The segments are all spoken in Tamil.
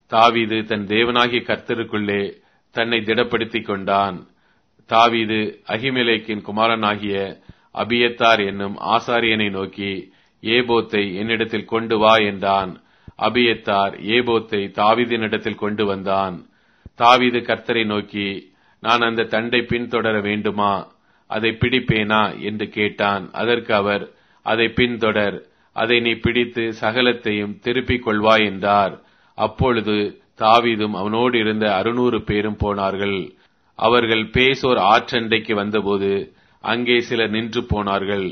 தாவீது தன் தேவனாகிய கர்த்தருக்குள்ளே தன்னை திடப்படுத்திக் கொண்டான். தாவீது அகிமெலேக்கின் குமாரனாகிய அபியத்தார் என்னும் ஆசாரியனை நோக்கி, ஏபோத்தை என்னிடத்தில் கொண்டு வா என்றான். அபியத்தார் ஏபோத்தை தாவீதினிடத்தில் கொண்டு வந்தான். தாவீது கர்த்தரை நோக்கி, நான் அந்த தண்டை பின்தொடர வேண்டுமா, அதை பிடிப்பேனா என்று கேட்டான். அதற்கு அவர், அதை பின்தொடர், அதை நீ பிடித்து சகலத்தையும் திருப்பிக் கொள்வாய் என்றார். அப்பொழுது தாவீதும் அவனோடு இருந்த 600 பேரும் போனார்கள். அவர்கள் பேசோர் ஆற்றண்டைக்கு வந்தபோது அங்கே சிலர் நின்று போனார்கள்.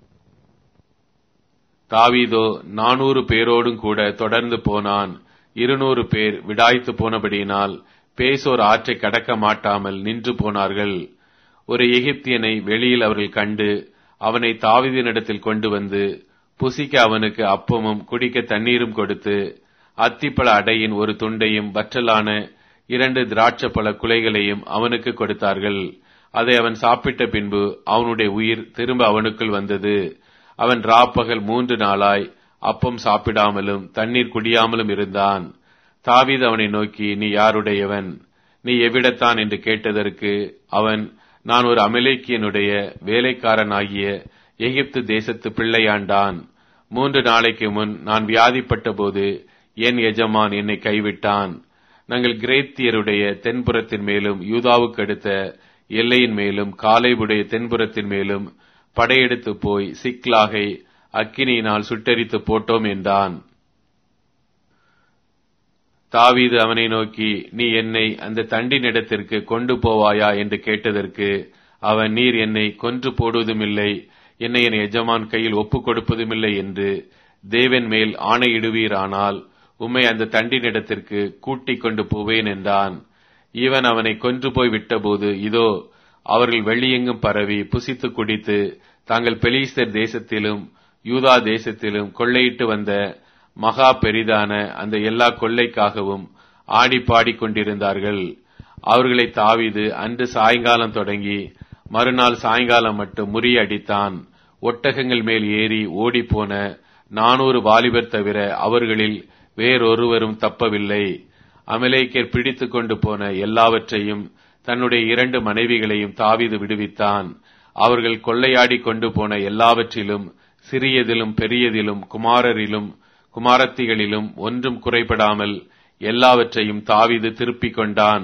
தாவீதோ 400 பேரோடும் கூட தொடர்ந்து போனான். 200 பேர் விடாய்த்து போனபடியினால் பேசோர் ஆற்றை கடக்க மாட்டாமல் நின்று போனார்கள். ஒரு எகிப்தியனை வெளியில் அவர்கள் கண்டு அவனை தாவீதினிடத்தில் கொண்டு வந்து புசிக்க அவனுக்கு அப்பமும் குடிக்க தண்ணீரும் கொடுத்து, அத்திப்பழ அடையின் ஒரு துண்டையும் வற்றலான 2 திராட்சப்பழ குலைகளையும் அவனுக்கு கொடுத்தார்கள். அதை அவன் சாப்பிட்ட பின்பு அவனுடைய உயிர் திரும்ப அவனுக்குள் வந்தது. அவன் ராப்பகல் 3 நாளாய் அப்பம் சாப்பிடாமலும் தண்ணீர் குடியாமலும் இருந்தான். தாவீது அவனை நோக்கி, நீ யாருடையவன், நீ எவ்விடத்தான் என்று கேட்டதற்கு அவன், நான் ஒரு அமலேக்கியனுடைய வேலைக்காரனாகிய எகிப்து தேசத்து பிள்ளையாண்டான். 3 நாளைக்கு முன் நான் வியாதிப்பட்ட போது என் எஜமான் என்னை கைவிட்டான். நாங்கள் கிரேத்தியருடைய தென்புறத்தின் மேலும் யூதாவுக்கு அடுத்த எல்லையின் மேலும் காலேபுடைய தென்புறத்தின் மேலும் படையெடுத்து போய் சிக்லாகை அக்கினியினால் சுட்டெரித்து போட்டோம் என்றான். தாவீது அவனை நோக்கி, நீ என்னை அந்த தண்டினிடத்திற்கு கொண்டு போவாயா என்று கேட்டதற்கு அவன், நீர் என்னை கொன்று போடுவதுமில்லை, என்னை என் எஜமான் கையில் ஒப்புக் கொடுப்பதுமில்லை என்று தேவன் மேல் ஆணையிடுவீரானால் உம்மை அந்த தண்டினிடத்திற்கு கூட்டிக் கொண்டு போவேன் என்றான். இவன் அவனை கொன்று போய் விட்டபோது, இதோ அவர்கள் வெளியெங்கும் பரவி புசித்து குடித்து தாங்கள் பெலிஸ்தர் தேசத்திலும் யூதா தேசத்திலும் கொள்ளையிட்டு வந்த மகா பெரிதான அந்த எல்லா கொள்ளைக்காகவும் ஆடி பாடிக் கொண்டிருந்தார்கள். அவர்களை தாவீது அன்று சாயங்காலம் தொடங்கி மறுநாள் சாயங்காலம் மட்டும் முறியடித்தான். ஒட்டகங்கள் மேல் ஏறி ஓடிப்போன 400 வாலிபர் தவிர அவர்களில் வேறொருவரும் தப்பவில்லை. அமலேக்கர் பிடித்துக் கொண்டு போன எல்லாவற்றையும் தன்னுடைய 2 மனைவிகளையும் தாவீது விடுவித்தான். அவர்கள் கொள்ளையாடி கொண்டு போன எல்லாவற்றிலும் சிறியதிலும் பெரியதிலும் குமாரரிலும் குமாரத்திகளிலும் ஒன்றும் குறைபடாமல் எல்லாவற்றையும் தாவீது திருப்பிக் கொண்டான்.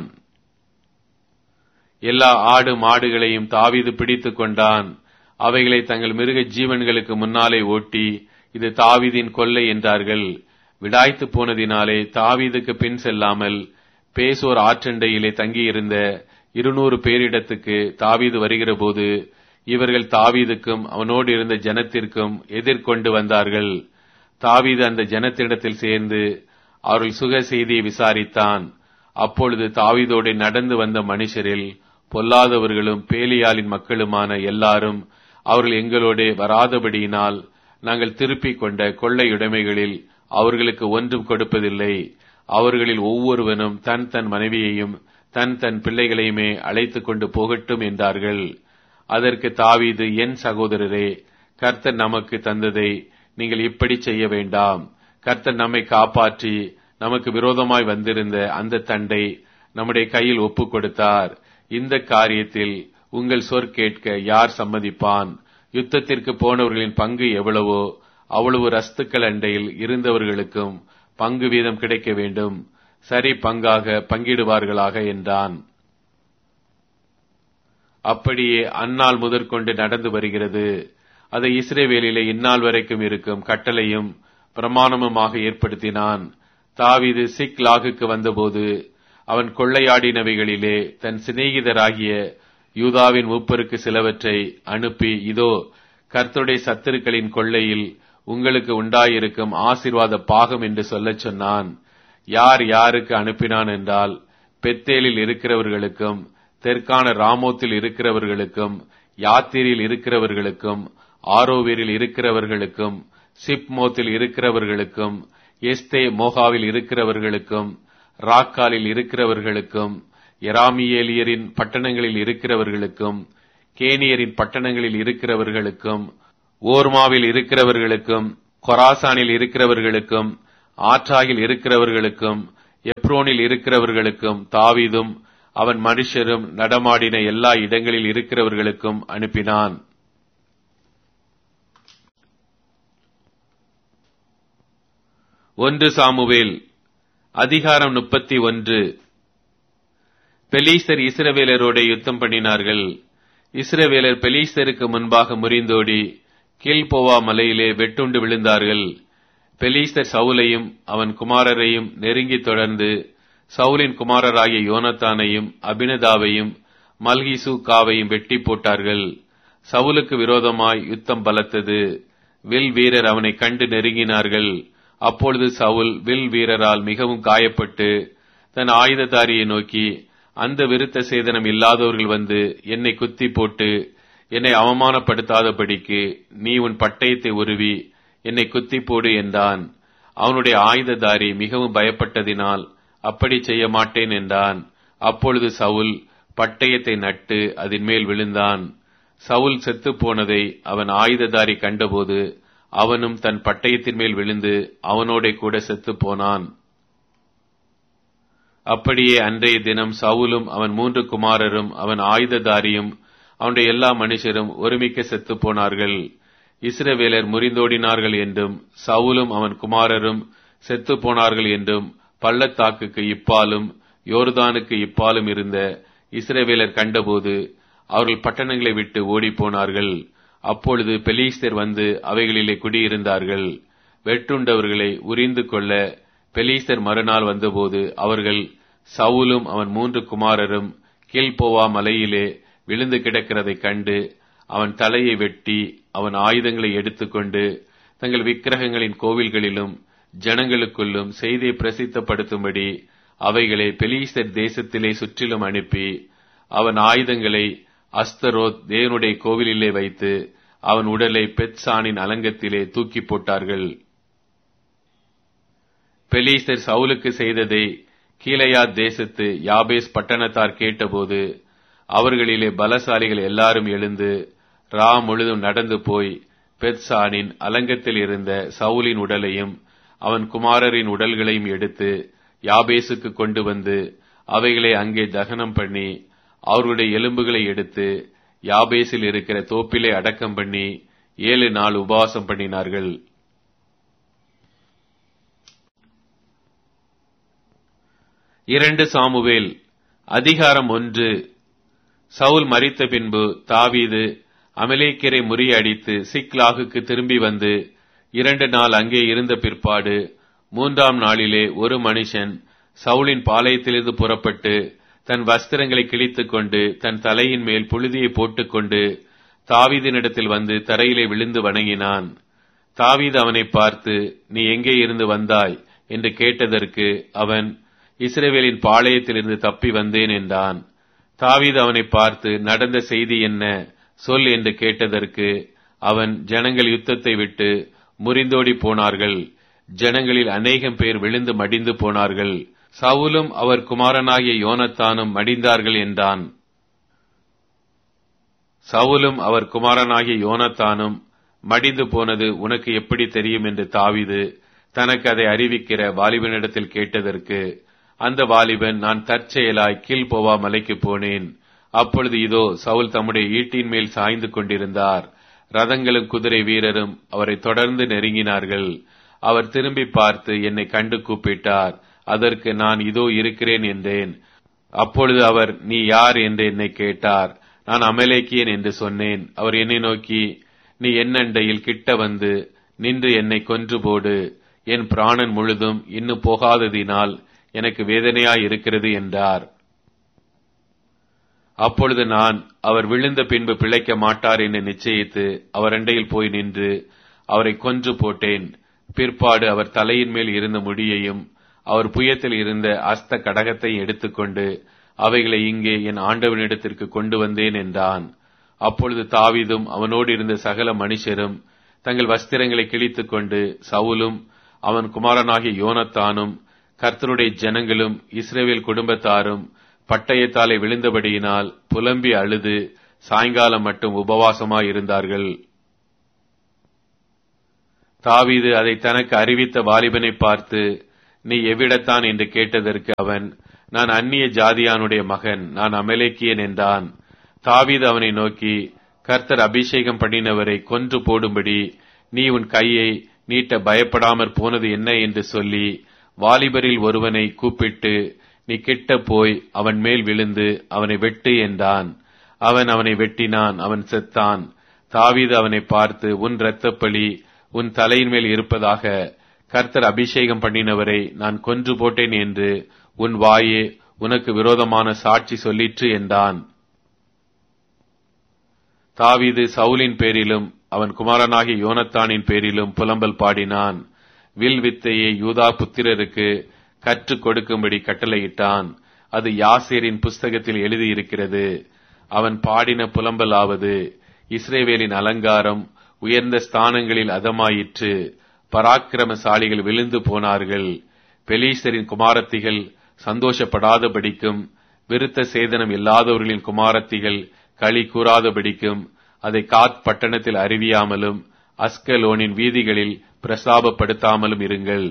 எல்லா ஆடு மாடுகளையும் தாவீது பிடித்துக் கொண்டான். அவைகளை தங்கள் மிருக ஜீவன்களுக்கு முன்னாலே ஓட்டி, இது தாவீதின் கொள்ளை என்றார்கள். விடாய்த்து போனதினாலே தாவீதுக்கு பின் செல்லாமல் பேசோர் ஆற்றண்டையிலே தங்கியிருந்த 200 பேரிடத்துக்கு தாவீது வருகிற போது இவர்கள் தாவீதுக்கும் அவனோடு இருந்த ஜனத்திற்கும் எதிர்கொண்டு வந்தார்கள். தாவீது அந்த ஜனத்திடத்தில் சேர்ந்து அவர்கள் சுக செய்தியை விசாரித்தான். அப்பொழுது தாவீதோடு நடந்து வந்த மனுஷரில் பொல்லாதவர்களும் பேலியாளின் மக்களுமான எல்லாரும், அவர்கள் எங்களோடு வராதபடியினால் நாங்கள் திருப்பிக் கொண்ட கொள்ளையுடைமைகளில் அவர்களுக்கு ஒன்றும் கொடுப்பதில்லை. அவர்களில் ஒவ்வொருவனும் தன் தன் மனைவியையும் தன் தன் பிள்ளைகளையுமே அழைத்துக் கொண்டு போகட்டும் என்றார்கள். அதற்கு தாவீது, என் சகோதரரே, கர்த்தர் நமக்கு தந்ததை நீங்கள் இப்படி செய்ய வேண்டாம். கர்த்தர் நம்மை காப்பாற்றி நமக்கு விரோதமாய் வந்திருந்த அந்த தண்டை நம்முடைய கையில் ஒப்புக் கொடுத்தார். இந்த காரியத்தில் உங்கள் சொற் கேட்க யார் சம்மதிப்பான்? யுத்தத்திற்கு போனவர்களின் பங்கு எவ்வளவோ அவ்வளவு ரஸ்துக்கள் அண்டையில் இருந்தவர்களுக்கும் பங்கு வீதம் கிடைக்க வேண்டும். சரி பங்காக பங்கிடுவார்களாக என்றான். அப்படியே அந்நாள் முதற்கொண்டு நடந்து வருகிறது. அதை இஸ்ரவேலிலே இந்நாள் வரைக்கும் இருக்கும் கட்டளையும் பிரமாணமுமாக ஏற்படுத்தினான். தாவீது சிக்லாகுக்கு வந்தபோது அவன் கொள்ளையாடினவைகளிலே தன் சிநேகிதராகிய யூதாவின் மூப்பருக்கு சிலவற்றை அனுப்பி, இதோ கர்த்தருடைய சத்துருக்களின் கொள்ளையில் உங்களுக்கு உண்டாயிருக்கும் ஆசீர்வாத பாகம் என்று சொல்லச் சொன்னான். யார் யாருக்கு அனுப்பினான் என்றால், பெத்தேலில் இருக்கிறவர்களுக்கும் தெற்கான ராமோத்தில் இருக்கிறவர்களுக்கும் யாத்திரியில் இருக்கிறவர்களுக்கும் ஆரோவேரில் இருக்கிறவர்களுக்கும் சிப்மோத்தில் இருக்கிறவர்களுக்கும் எஸ்தே மோகாவில் இருக்கிறவர்களுக்கும் ராக்காலில் இருக்கிறவர்களுக்கும் எராமியேலியரின் பட்டணங்களில் இருக்கிறவர்களுக்கும் கேனியரின் பட்டணங்களில் இருக்கிறவர்களுக்கும் ஓர்மாவில் இருக்கிறவர்களுக்கும் கொராசானில் இருக்கிறவர்களுக்கும் ஆற்றாகில் இருக்கிறவர்களுக்கும் எப்ரோனில் இருக்கிறவர்களுக்கும் தாவீதும் அவன் மனுஷரும் நடமாடின எல்லா இடங்களில் இருக்கிறவர்களுக்கும் அனுப்பினான். ஒன்று சாமுவேல் அதிகாரம் 31. பெலிஸ்தர் இஸ்ரவேலரோட யுத்தம் பண்ணினார்கள். இஸ்ரவேலர் பெலிஸ்தருக்கு முன்பாக முறிந்தோடி கில்போவா மலையிலே வெட்டுண்டு விழுந்தார்கள். பெலிஸ்தர் சவுலையும் அவன் குமாரரையும் நெருங்கி தொடர்ந்து சவுலின் குமாரராகிய யோனத்தானையும் அபினதாவையும் மல்கிசூக்காவையும் வெட்டி போட்டார்கள். சவுலுக்கு விரோதமாய் யுத்தம் பலத்தது. வில் வீரர் அவனை கண்டு நெருங்கினார்கள். அப்பொழுது சவுல் வில் வீரரால் மிகவும் காயப்பட்டு தன் ஆயுததாரியை நோக்கி, அந்த விருத்த சேதனம் இல்லாதவர்கள் வந்து என்னை குத்தி போட்டு என்னை அவமானப்படுத்தாதபடிக்கு நீ உன் பட்டயத்தை உருவி என்னை குத்தி போடு என்றான். அவனுடைய ஆயுததாரி மிகவும் பயப்பட்டதினால் அப்படி செய்ய மாட்டேன் என்றான். அப்பொழுது சவுல் பட்டயத்தை நட்டு அதன் மேல் விழுந்தான். சவுல் செத்து போனதை அவன் ஆயுததாரி கண்டபோது அவனும் தன் பட்டயத்தின் மேல் விழுந்து அவனோட கூட செத்து போனான். அப்படியே அன்றைய தினம் சவுலும் அவன் 3 குமாரரும் அவன் ஆயுததாரியும் அவனுடைய எல்லா மனுஷரும் ஒருமிக்க செத்து போனார்கள். இஸ்ரவேலர் முறிந்தோடினார்கள் என்றும் சவுலும் அவன் குமாரரும் செத்து போனார்கள் என்றும் பள்ளத்தாக்குக்கு இப்பாலும் யோர்தானுக்கு இப்பாலும் இருந்த இஸ்ரவேலர் கண்டபோது அவர்கள் பட்டணங்களை விட்டு ஓடிப்போனார்கள். அப்பொழுது பெலிஸ்தர் வந்து அவைகளிலே குடியிருந்தார்கள். வெட்டுண்டவர்களை உரிந்து கொள்ள பெலிஸ்தர் மறுநாள் வந்தபோது அவர்கள் சவுலும் அவன் 3 குமாரரும் கில்போவா மலையிலே விழுந்து கிடக்கிறதைக் கண்டு அவன் தலையை வெட்டி அவன் ஆயுதங்களை எடுத்துக்கொண்டு தங்கள் விக்கிரகங்களின் கோவில்களிலும் ஜனங்களுக்குள்ளும் செய்தியை பிரசித்தப்படுத்தும்படி அவைகளை பெலிஸ்தர் தேசத்திலே சுற்றிலும் அனுப்பி அவன் ஆயுதங்களை அஸ்தரோத் தேவனுடைய கோவிலிலே வைத்து அவன் உடலை பெத்சானின் அலங்கத்திலே தூக்கி போட்டார்கள். பெலிஸ்தர் சவுலுக்கு செய்ததை கீலேயாத் தேசத்து யாபேஸ் பட்டணத்தார் கேட்டபோது அவர்களிலே பலசாலிகள் எல்லாரும் எழுந்து ரா முழுதும் நடந்து போய் பெத்சானின் அலங்கத்தில் இருந்த சவுலின் உடலையும் அவன் குமாரரின் உடல்களையும் எடுத்து யாபேசுக்கு கொண்டு வந்து அவைகளை அங்கே தகனம் பண்ணி அவர்களுடைய எலும்புகளை எடுத்து யாபேசில் இருக்கிற தோப்பிலே அடக்கம் பண்ணி 7 நாள் உபவாசம் பண்ணினார்கள். இரண்டு சாமுவேல் அதிகாரம் 1. சவுல் மரித்த பின்பு தாவீது அமலேக்கியரை முறியடித்து சிக்லாகுக்கு திரும்பி வந்து 2 நாள் அங்கே இருந்த பிற்பாடு 3ஆம் நாளிலே ஒரு மனுஷன் சவுலின் பாளையத்திலிருந்து புறப்பட்டு தன் வஸ்திரங்களை கிழித்துக் கொண்டு தன் தலையின் மேல் புழுதியை போட்டுக்கொண்டு தாவீதினிடத்தில் வந்து தரையிலே விழுந்து வணங்கினான். தாவீது அவனை பார்த்து, நீ எங்கே இருந்து வந்தாய் என்று கேட்டதற்கு அவன், இஸ்ரவேலின் பாளையத்திலிருந்து தப்பி வந்தேன் என்றான். தாவீது அவனை பார்த்து, நடந்த செய்தி என்ன சொல் என்று கேட்டதற்கு அவன், ஜனங்கள் யுத்தத்தை விட்டு முறிந்தோடி போனார்கள். ஜனங்களில் அநேகம் பேர் விழுந்து மடிந்து போனார்கள். சவுலும் அவர் குமாரனாகிய யோனத்தானும் மடிந்தார்கள் என்றான். சவுலும் அவர் குமாரனாகிய யோனத்தானும் மடிந்து போனது உனக்கு எப்படி தெரியும் என்று தாவீது தனக்கு அதை அறிவிக்கிற வாலிபனிடத்தில் கேட்டதற்கு அந்த வாலிபன், நான் தற்செயலாய் கில்போவா மலைக்கு போனேன். அப்பொழுது இதோ சவுல் தம்முடைய ஈட்டின் மேல் சாய்ந்து கொண்டிருந்தார். ரதங்களும் குதிரை வீரரும் அவரை தொடர்ந்து நெருங்கினார்கள். அவர் திரும்பி பார்த்து என்னை கண்டு கூப்பிட்டார். அதற்கு நான் இதோ இருக்கிறேன் என்றேன். அப்பொழுது அவர், நீ யார் என்று என்னை கேட்டார். நான் அமலேக்கியன் என்று சொன்னேன். அவர் என்னை நோக்கி, நீ என் அண்டையில் கிட்ட வந்து நின்று என்னை கொன்று போடு. என் பிராணன் முழுதும் இன்னும் போகாததினால் எனக்கு வேதனையாய் இருக்கிறது என்றார். அப்பொழுது நான், அவர் விழுந்த பின்பு பிழைக்க மாட்டார் என்று நிச்சயித்து அவர் அண்டையில் போய் நின்று அவரை கொன்று போட்டேன். பிற்பாடு அவர் தலையின் மேல் இருந்த முடியையும் அவர் புயத்தில் இருந்த அஸ்த கடகத்தை எடுத்துக்கொண்டு அவைகளை இங்கே என் ஆண்டவனிடத்திற்கு கொண்டு வந்தேன் என்றான். அப்பொழுது தாவீதும் அவனோடு இருந்த சகல மனுஷரும் தங்கள் வஸ்திரங்களை கிழித்துக் கொண்டு சவுலும் அவன் குமாரனாகிய யோனத்தானும் கர்த்தருடைய ஜனங்களும் இஸ்ரவேல் குடும்பத்தாரும் பட்டயத்தாலே விழுந்தபடியினால் புலம்பி அழுது சாயங்காலம் மட்டும் உபவாசமாய் இருந்தார்கள். தாவீது அதை தனக்கு அறிவித்த வாலிபனை பார்த்து, நீ எவ்விடத்தான் என்று கேட்டதற்கு அவன், நான் அந்நிய ஜாதியானுடைய மகன், நான் அமலேக்கியன் என்றான். தாவீது அவனை நோக்கி, கர்த்தர் அபிஷேகம் பண்ணினவரை கொன்று போடும்படி நீ உன் கையை நீட்ட பயப்படாமற் போனது என்ன என்று சொல்லி வாலிபரில் ஒருவனை கூப்பிட்டு, நீ கிட்ட போய் அவன் மேல் விழுந்து அவனை வெட்டு என்றான். அவன் அவனை வெட்டினான், அவன் செத்தான். தாவீது அவனை பார்த்து, உன் இரத்தப்பழி உன் தலையின் மேல் இருப்பதாக, கர்த்தர் அபிஷேகம் பண்ணினவரை நான் கொன்று போட்டேன் என்று உன் வாயே உனக்கு விரோதமான சாட்சி சொல்லிற்று என்றான். தாவீது சவுலின் பேரிலும் அவன் குமாரனாகிய யோனத்தானின் பேரிலும் புலம்பல் பாடினான். வில் வித்தையை யூதா புத்திரருக்கு கற்றுக் கொடுக்கும்படி கட்டளையிட்டான். அது யாசேரின் புஸ்தகத்தில் எழுதியிருக்கிறது. அவன் பாடின புலம்பலாவது, இஸ்ரவேலின் அலங்காரம் உயர்ந்த ஸ்தானங்களில் அதமாயிற்று, பராக்கிரமசாலிகள் விழுந்து போனார்கள். பெலீஸ்தரின் குமாரத்திகள் சந்தோஷப்படாதபடிக்கும், விருத்த சேதனம் இல்லாதவர்களின் குமாரத்திகள் களி கூறாதபடிக்கும் அதை காத் பட்டணத்தில் அறிவியாமலும் அஸ்கலோனின் வீதிகளில் பிரஸ்தாபப்படுத்தாமலும் இருங்கள்.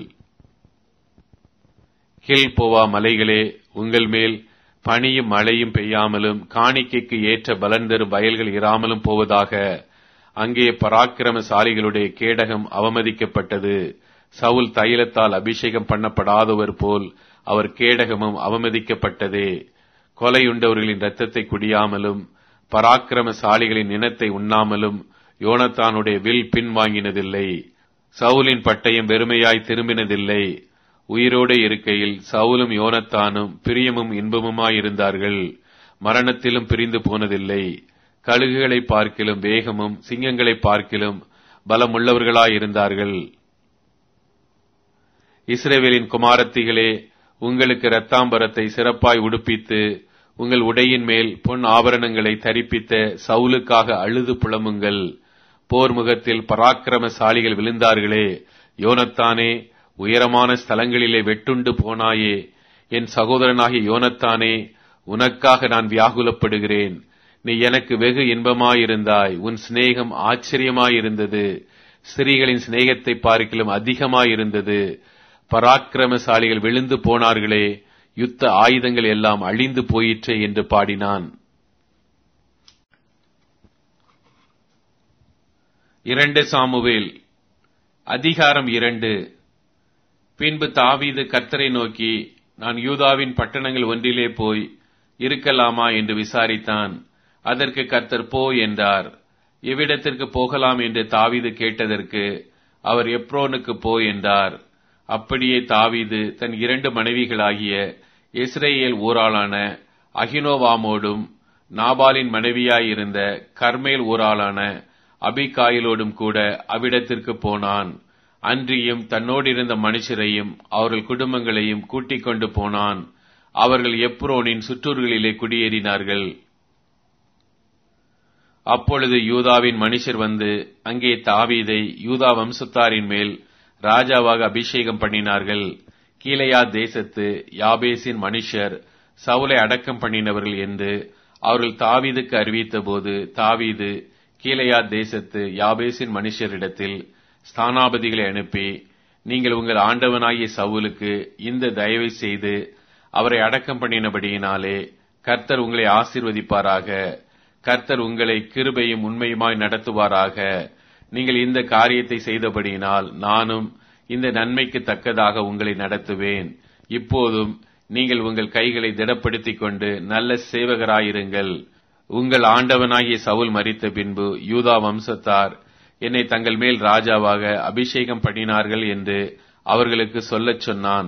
கில்போவா மலைகளே, உங்கள் மேல் பனியும் மழையும் பெய்யாமலும் காணிக்கைக்கு ஏற்ற பலன் தரும் வயல்கள் இராமலும் போவதாக. அங்கே பராக்கிரமசாலிகளுடைய கேடகம் அவமதிக்கப்பட்டது. சவுல் தைலத்தால் அபிஷேகம் பண்ணப்படாதவர் போல் அவர் கேடகமும் அவமதிக்கப்பட்டதே. கொலையுண்டவர்களின் இரத்தத்தை குடியாமலும் பராக்கிரமசாலிகளின் இனத்தை உண்ணாமலும் யோனத்தானுடைய வில் பின்வாங்கினதில்லை. சவுலின் பட்டயம் வெறுமையாய் திரும்பினதில்லை. உயிரோடு இருக்கையில் சவுலும் யோனத்தானும் பிரியமும் இன்பமுமாயிருந்தார்கள். மரணத்திலும் பிரிந்து போனதில்லை. கழுகுகளை பார்க்கிலும் வேகமும் சிங்கங்களை பார்க்கிலும் பலமுள்ளவர்களாயிருந்தார்கள். இஸ்ரவேலின் குமாரத்திகளே, உங்களுக்கு இரத்தாம்பரத்தை சிறப்பாய் உடுப்பித்து உங்கள் உடையின் மேல் பொன் ஆபரணங்களை தரிப்பித்த சவுலுக்காக அழுது புலமுங்கள். போர் முகத்தில் பராக்கிரமசாலிகள் விழுந்தார்களே, யோனத்தானே, உயரமான ஸ்தலங்களிலே வெட்டுண்டு போனாயே. என் சகோதரனாகிய யோனத்தானே, உனக்காக நான் வியாகுலப்படுகிறேன். நீ எனக்கு வெகு இன்பமாயிருந்தாய். உன் சிநேகம் ஆச்சரியமாயிருந்தது. ஸ்திரீகளின் சிநேகத்தை பார்க்கிலும் அதிகமாயிருந்தது. பராக்கிரமசாலிகள் விழுந்து போனார்களே, யுத்த ஆயுதங்கள் எல்லாம் அழிந்து போயிற்றே என்று பாடினான். 2 சாமுவேல் அதிகாரம் 2. பின்பு தாவீது கர்த்தரை நோக்கி, நான் யூதாவின் பட்டணங்கள் ஒன்றிலே போய் இருக்கலாமா என்று விசாரித்தான். அதற்கு கர்த்தர் போ என்றார். எவ்விடத்திற்கு போகலாம் என்று தாவீது கேட்டதற்கு அவர் எப்ரோனுக்கு போ என்றார். அப்படியே தாவீது தன் 2 மனைவிகளாகிய இஸ்ரேல் ஊராளான அகினோவாமோடும் நாபாலின் மனைவியாயிருந்த கர்மேல் ஊராளான அபிகாயிலோடும் கூட அவ்விடத்திற்கு போனான். அன்றியும் தன்னோடிருந்த மனுஷரையும் அவர்கள் குடும்பங்களையும் கூட்டிக் கொண்டு போனான். அவர்கள் எப்ரோனின் சுற்றூர்களிலே குடியேறினார்கள். அப்பொழுது யூதாவின் மனுஷர் வந்து அங்கே தாவீதை யூதா வம்சத்தாரின் மேல் ராஜாவாக அபிஷேகம் பண்ணினார்கள். கீலேயா தேசத்து யாபேசின் மனுஷர் சவுலை அடக்கம் பண்ணினவர்கள் என்று அவர்கள் தாவீதுக்கு அறிவித்த போது, தாவீது கீலேயா தேசத்து யாபேசின் மனுஷரிடத்தில் ஸ்தானாபதிகளை அனுப்பி, நீங்கள் உங்கள் ஆண்டவனாகிய சவுலுக்கு இந்த தயவை செய்து அவரை அடக்கம் பண்ணினபடியினாலே கர்த்தர் உங்களை ஆசீர்வதிப்பாராக. கர்த்தர் உங்களை கிருபையும் உண்மையுமாய் நடத்துவாராக. நீங்கள் இந்த காரியத்தை செய்தபடியினால் நானும் இந்த நன்மைக்கு தக்கதாக உங்களை நடத்துவேன். இப்போதும் நீங்கள் உங்கள் கைகளை திடப்படுத்திக் கொண்டு நல்ல சேவகராயிருங்கள். உங்கள் ஆண்டவனாகிய சவுல் மரித்த பின்பு யூதா வம்சத்தார் என்னை தங்கள் மேல் ராஜாவாக அபிஷேகம் பண்ணினார்கள் என்று அவர்களுக்கு சொல்லச் சொன்னான்.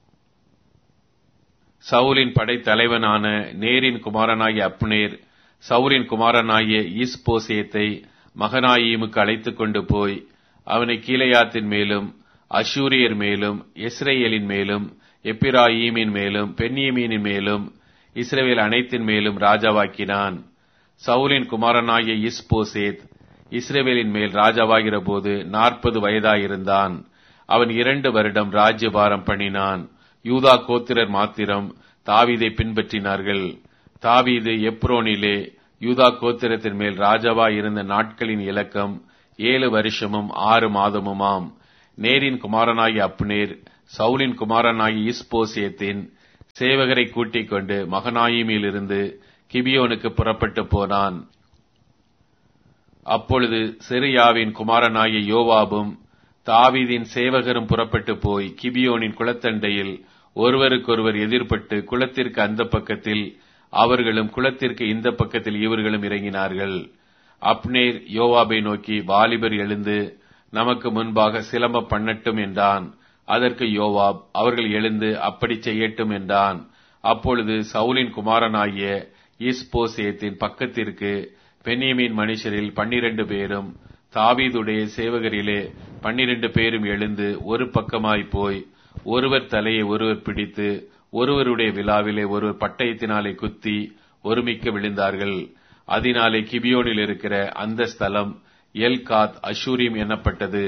சவுலின் படைத்தலைவனான நேரின் குமாரனாகிய அப்னேர் சவுலின் குமாரனாகிய இஸ்போசேத்தை மகனாயீமுக்கு அழைத்துக் கொண்டு போய் அவனை கீலேயாத்தின் மேலும் அஷூரியர் மேலும் இஸ்ரேலின் மேலும் எப்பிராயீமின் மேலும் பென்யமீனின் மேலும் இஸ்ரவேல் அனைத்தின் மேலும் ராஜாவாக்கினான். சவுலின் குமாரனாகிய இஸ்போசேத் இஸ்ரவேலின் மேல் ராஜாவாகிற போது 40 வயதாயிருந்தான். அவன் 2 வருடம் ராஜ்யபாரம் பண்ணினான். யூதா கோத்திரர் மாத்திரம் தாவீதை பின்பற்றினார்கள். தாவீது எப்ரோனிலே யூதா கோத்திரத்தின் மேல் ராஜாவாயிருந்த நாட்களின் இலக்கம் 7 வருஷமும் 6 மாதமுமாம். நேரின் குமாரனாகிய அப்னேர் சவுலின் குமாரனாகிய இஸ்போசேத்தின் சேவகரை கூட்டிக் கொண்டு மகனாயிமிலிருந்து கிபியோனுக்கு புறப்பட்டு போனான். அப்பொழுது செருயாவின் குமாரனாகிய யோவாபும் தாவீதின் சேவகரும் புறப்பட்டு போய் கிபியோனின் குளத்தண்டையில் ஒருவருக்கொருவர் எதிர்பட்டு குளத்திற்கு அந்த பக்கத்தில் அவர்களும் குளத்திற்கு இந்த பக்கத்தில் இவர்களும் இறங்கினார்கள். அப்னேர் யோவாபை நோக்கி, வாலிபர் எழுந்து நமக்கு முன்பாக சிலம்ப பண்ணட்டும் என்றான். அதற்கு யோவாப், அவர்கள் எழுந்து அப்படி செய்யட்டும் என்றான். அப்பொழுது சவுலின் குமாரனாகிய இஸ்போசேத்தின் பக்கத்திற்கு பென்யமீன் மனுஷரில் 12 பேரும் தாவீதுடைய சேவகரிலே 12 பேரும் எழுந்து ஒரு பக்கமாய் போய் ஒருவர் தலையை ஒருவர் பிடித்து ஒருவருடைய விலாவிலே ஒருவர் பட்டயத்தினாலே குத்தி ஒருமிக்க விழுந்தார்கள். அதனாலே கிபியோனில் இருக்கிற அந்த ஸ்தலம் எல்காத் அஷூரிம் எனப்பட்டது.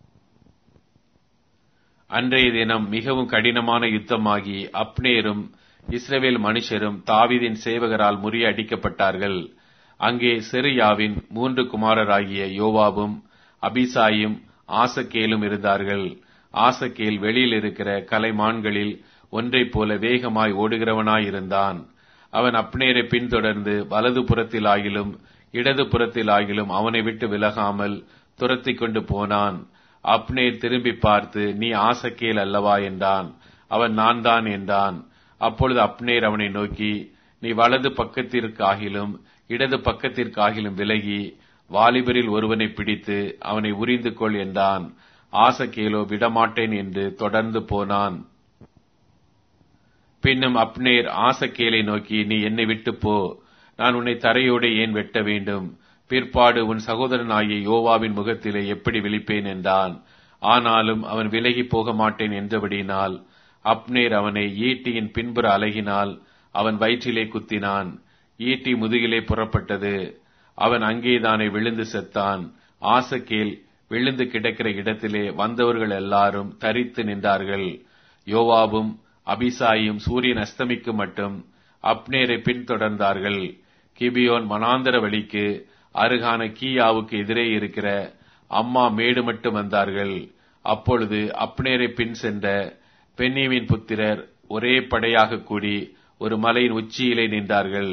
அன்றைய தினம் மிகவும் கடினமான யுத்தமாகி அப்னேரும் இஸ்ரவேல் மனுஷரும் தாவீதின் சேவகரால் முறியடிக்கப்பட்டார்கள். அங்கே செருயாவின் 3 குமாரராகிய யோவாபும் அபிசாயும் ஆசகேலும் இருந்தார்கள். ஆசகேல் வெளியில் இருக்கிற கலைமான்களில் ஒன்றைப் போல வேகமாய் ஓடுகிறவனாயிருந்தான். அவன் அப்னேரை பின்தொடர்ந்து வலது புறத்திலாகிலும் இடது புறத்திலாகிலும் அவனை விட்டு விலகாமல் துரத்தி கொண்டு போனான். அப்னேர் திரும்பி பார்த்து, நீ ஆசகேல் அல்லவா என்றான். அவன் நான் தான் என்றான். அப்பொழுது அப்னேர் அவனை நோக்கி, நீ வலது பக்கத்திற்காகிலும் இடது பக்கத்திற்காகிலும் விலகி வாலிபரில் ஒருவனை பிடித்து அவனை உரிந்து கொள் என்றான். ஆசகேலோ விடமாட்டேன் என்று தொடர்ந்து போனான். பின்னும் அப்னேர் ஆசகேலை நோக்கி, நீ என்னை விட்டு போ, நான் உன்னை தரையோடு ஏன் வெட்ட வேண்டும்? பிற்பாடு உன் சகோதரனாகிய யோவாவின் முகத்திலே எப்படி விழிப்பேன் என்றான். ஆனாலும் அவன் விலகி போக மாட்டேன் என்றபடியினால் அப்னேர் அவனை ஈட்டியின் பின்புற அலகினால் அவன் வயிற்றிலே குத்தினான். ஈட்டி முதுகிலே புறப்பட்டது. அவன் அங்கேதானே விழுந்து செத்தான். ஆசகேல் விழுந்து கிடக்கிற இடத்திலே வந்தவர்கள் எல்லாரும் தரித்து நின்றார்கள். யோவாபும் அபிசாயும் சூரியன் அஸ்தமிக்கும் மட்டும் அப்னேரை பின்தொடர்ந்தார்கள். கிபியோன் வனாந்தர வழிக்கு அருகான கீயாவுக்கு எதிரே இருக்கிற அம்மா மேடு மட்டும் வந்தார்கள். அப்பொழுது அப்னேரை பின் சென்ற பென்யமீன் புத்திரர் ஒரே படையாக கூடி ஒரு மலையின் உச்சியிலே நின்றார்கள்.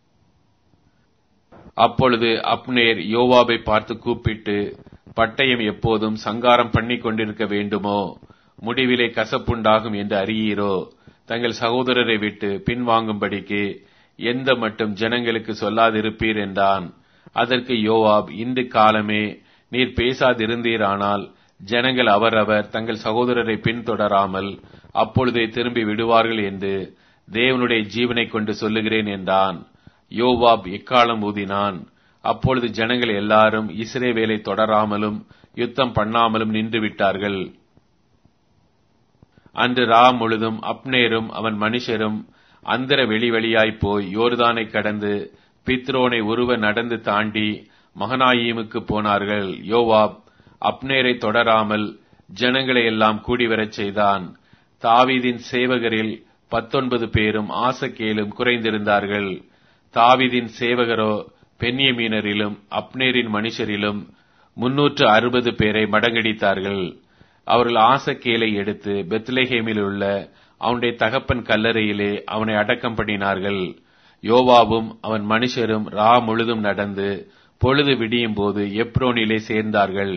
அப்பொழுது அப்னேர் யோவாபை பார்த்து கூப்பிட்டு, பட்டயம் எப்போதும் சங்காரம் பண்ணி கொண்டிருக்க வேண்டுமோ? முடிவிலே கசப்புண்டாகும் என்று அறியீரோ? தங்கள் சகோதரரை விட்டு பின்வாங்கும்படிக்கு எந்த மட்டும் ஜனங்களுக்கு சொல்லாதிருப்பீர் என்றான். அதற்கு யோவாப், இன்று காலமே நீர் பேசாதிருந்தீரானால் ஜனங்கள் அவரவர் தங்கள் சகோதரரை பின்தொடராமல் அப்பொழுதே திரும்பி விடுவார்கள் என்று தேவனுடைய ஜீவனை கொண்டு சொல்லுகிறேன் என்றான். யோவாப் எக்காலம் ஊதினான். அப்பொழுது ஜனங்கள் எல்லாரும் இஸ்ரவேலை தொடராமலும் யுத்தம் பண்ணாமலும் நின்று விட்டார்கள். அன்று ரா முழுதும் அப்னேரும் அவன் மனுஷரும் அந்தர வெளிவழியாய் போய் யோர்தானை கடந்து பித்ரோனை ஒருவ நடந்து தாண்டி மகனாயீமுக்கு போனார்கள். யோவாப் அப்னேரை தொடராமல் ஜனங்களை எல்லாம் கூடிவரச் செய்தான். தாவீதின் சேவகரில் 19 பேரும் ஆசகேலும் குறைந்திருந்தார்கள். தாவீதின் சேவகரோ பென்யமீனரிலும் அப்னேரின் மனுஷரிலும் 360 பேரை மடங்கடித்தார்கள். அவர்கள் ஆசகேலை எடுத்து பெத்லெகேமில் உள்ள அவனுடைய தகப்பன் கல்லறையிலே அவனை அடக்கம் பண்ணினார்கள். யோவாபும் அவன் மனுஷரும் ரா முழுதும் நடந்து பொழுது விடியும் போது எப்ரோனிலே சேர்ந்தார்கள்.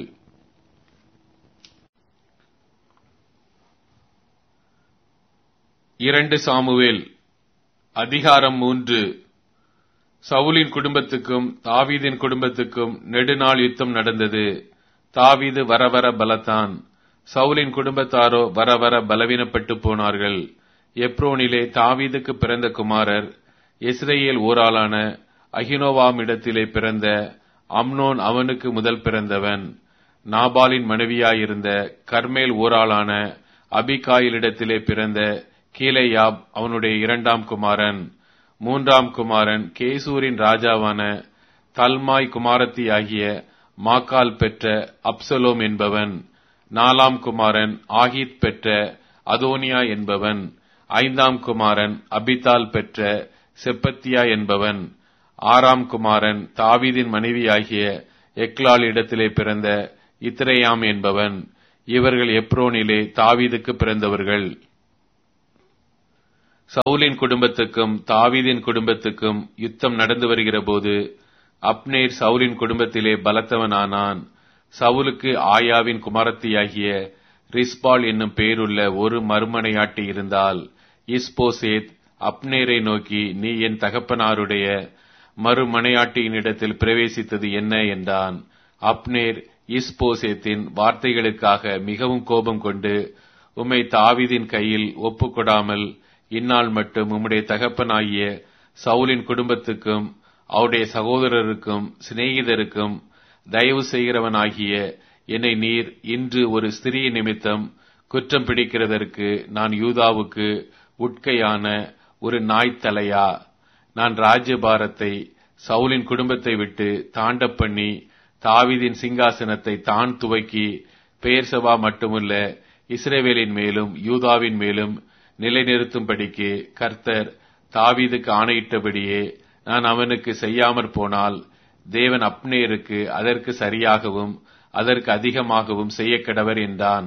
இரண்டு சாமுவேல் அதிகாரம் 3. சவுலின் குடும்பத்துக்கும் தாவீதின் குடும்பத்துக்கும் நெடுநாள் யுத்தம் நடந்தது. தாவீது வரவர பலத்தான், சவுலின் குடும்பத்தாரோ வரவர பலவீனப்பட்டு போனார்கள். எப்ரோனிலே தாவீதுக்கு பிறந்த குமாரர் இஸ்ரேல் ஊராளான அகினோவாமிடத்திலே பிறந்த அம்னோன் அவனுக்கு முதல் பிறந்தவன். நாபாலின் மனைவியாயிருந்த கர்மேல் ஊராளான அபிகாயிலிடத்திலே பிறந்த கீலேயாப் அவனுடைய 2ஆம் குமாரன். 3ஆம் குமாரன் கேசூரின் ராஜாவான தல்மாய் குமாரத்தியாகிய மாக்கால் பெற்ற அப்சலோம் என்பவன். 4ஆம் குமாரன் ஆகீத் பெற்ற அதோனியா என்பவன். 5ஆம் குமாரன் அபித்தால் பெற்ற செப்பத்தியா என்பவன். 6ஆம் குமாரன் தாவீதின் மனைவியாகிய எக்லால் இடத்திலே பிறந்த இத்ரேயாம் என்பவன். இவர்கள் எப்ரோனிலே தாவீதுக்கு பிறந்தவர்கள். சவுலின் குடும்பத்துக்கும் தாவீதின் குடும்பத்துக்கும் யுத்தம் நடந்து வருகிற போது அப்னேர் சவுலின் குடும்பத்திலே பலத்தவனானான். சவுலுக்கு ஆயாவின் குமாரத்தியாகிய ரிஸ்பால் என்னும் பேருள்ள ஒரு மறுமனையாட்டி இருந்தால். இஸ்போசேத் அப்னேரை நோக்கி, நீ என் தகப்பனாருடைய மறுமனையாட்டியினிடத்தில் பிரவேசித்தது என்ன என்றான். அப்னேர் இஸ்போசேத்தின் வார்த்தைகளுக்காக மிகவும் கோபம் கொண்டு, உம்மை தாவீதின் கையில் ஒப்புக்கொடாமல் இந்நாள் மட்டும் உம்முடைய தகப்பனாகிய சவுலின் குடும்பத்துக்கும் அவருடைய சகோதரருக்கும் சிநேகிதருக்கும் தயவு செய்கிறவனாகிய என்னை நீர் இன்று ஒரு ஸ்திரீ நிமித்தம் குற்றம் பிடிக்கிறதற்கு நான் யூதாவுக்கு உட்கையான ஒரு நாய்த்தலையா? நான் ராஜ்யபாரத்தை சவுலின் குடும்பத்தை விட்டு தாண்ட பண்ணி தாவீதின் சிங்காசனத்தை தான் துவக்கி பெயர்சபா மட்டுமல்ல இஸ்ரவேலின் மேலும் யூதாவின் மேலும் நிலைநிறுத்தும்படிக்கு கர்த்தர் தாவீதுக்கு ஆணையிட்டபடியே நான் அவனுக்கு செய்யாமற் போனால் தேவன் அப்னேருக்கு அதற்கு சரியாகவும் அதற்கு அதிகமாகவும் செய்யக்கடவர் என்றான்.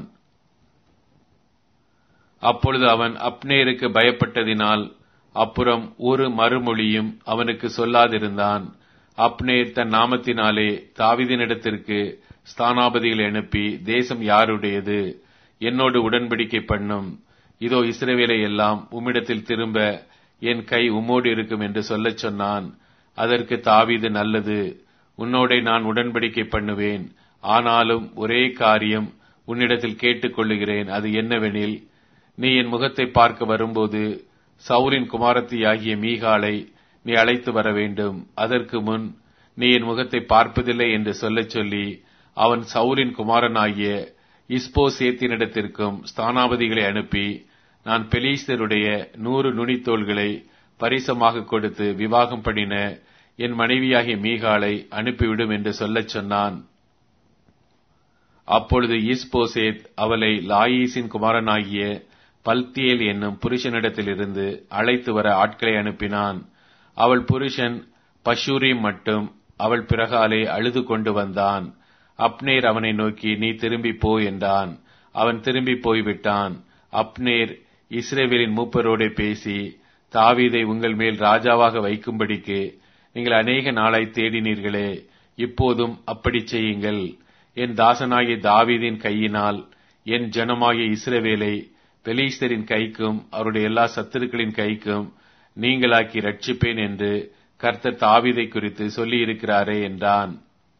அப்பொழுது அவன் அப்னேருக்கு பயப்பட்டதினால் அப்புறம் ஒரு மறுமொழியும் அவனுக்கு சொல்லாதிருந்தான். அப்னேர் தன் நாமத்தினாலே தாவீதினிடத்திற்கு ஸ்தானாபதிகளை அனுப்பி, தேசம் யாருடையது? என்னோடு உடன்படிக்கை பண்ணும். இதோ இஸ்ரவேலை எல்லாம் உம்மிடத்தில் திரும்ப என் கை உம்மோடு இருக்கும் என்று சொல்லச் சொன்னான். அதற்கு தாவீது, நல்லது, உன்னோடே நான் உடன்படிக்கை பண்ணுவேன். ஆனாலும் ஒரே காரியம் உன்னிடத்தில் கேட்டுக்கொள்ளுகிறேன். அது என்னவெனில், நீ என் முகத்தை பார்க்க வரும்போது சவுலின் குமாரத்தியாகிய மீகாளை நீ அழைத்து வர வேண்டும். அதற்கு முன் நீ என் முகத்தை பார்ப்பதில்லை என்று சொல்லச் சொல்லி அவன் சவுலின் குமாரனாகிய இஸ்போசேத்தினிடத்திற்கும் ஸ்தானாபதிகளை அனுப்பி, நான் பெலிஸ்தருடைய 100 நுனித்தோள்களை பரிசமாக கொடுத்து விவாகம் பண்ணின என் மனைவியாகிய மீகாளை அனுப்பிவிடும் என்று சொல்லச் சொன்னான். அப்பொழுது இஸ்போசேத் அவளை லாயீசின் குமாரனாகிய பல்தியேல் என்னும் புருஷனிடத்திலிருந்து அழைத்து வர ஆட்களை அனுப்பினான். அவள் புருஷன் பஷூரிம் மட்டும் அவள் பிறகாலே அழுது கொண்டு வந்தான். அப்னேர் அவனை நோக்கி, நீ திரும்பி போ என்றான். அவன் திரும்பி போய்விட்டான். அப்னேர் இஸ்ரவேலின் மூப்பரோடே பேசி, தாவீதை உங்கள் மேல் ராஜாவாக வைக்கும்படிக்கு நீங்கள் அநேக நாளாய் தேடினீர்களே, இப்போதும் அப்படி செய்யுங்கள். என் தாசனாகிய தாவீதின் கையினால் என் ஜனமாகிய இஸ்ரவேலை பெலிஸ்தரின் கைக்கும் அவருடைய எல்லா சத்துருக்களின் கைக்கும் நீங்களாக்கி ரட்சிப்பேன் என்று கர்த்தர் தாவீதை குறித்து சொல்லியிருக்கிறாரே என்றான்.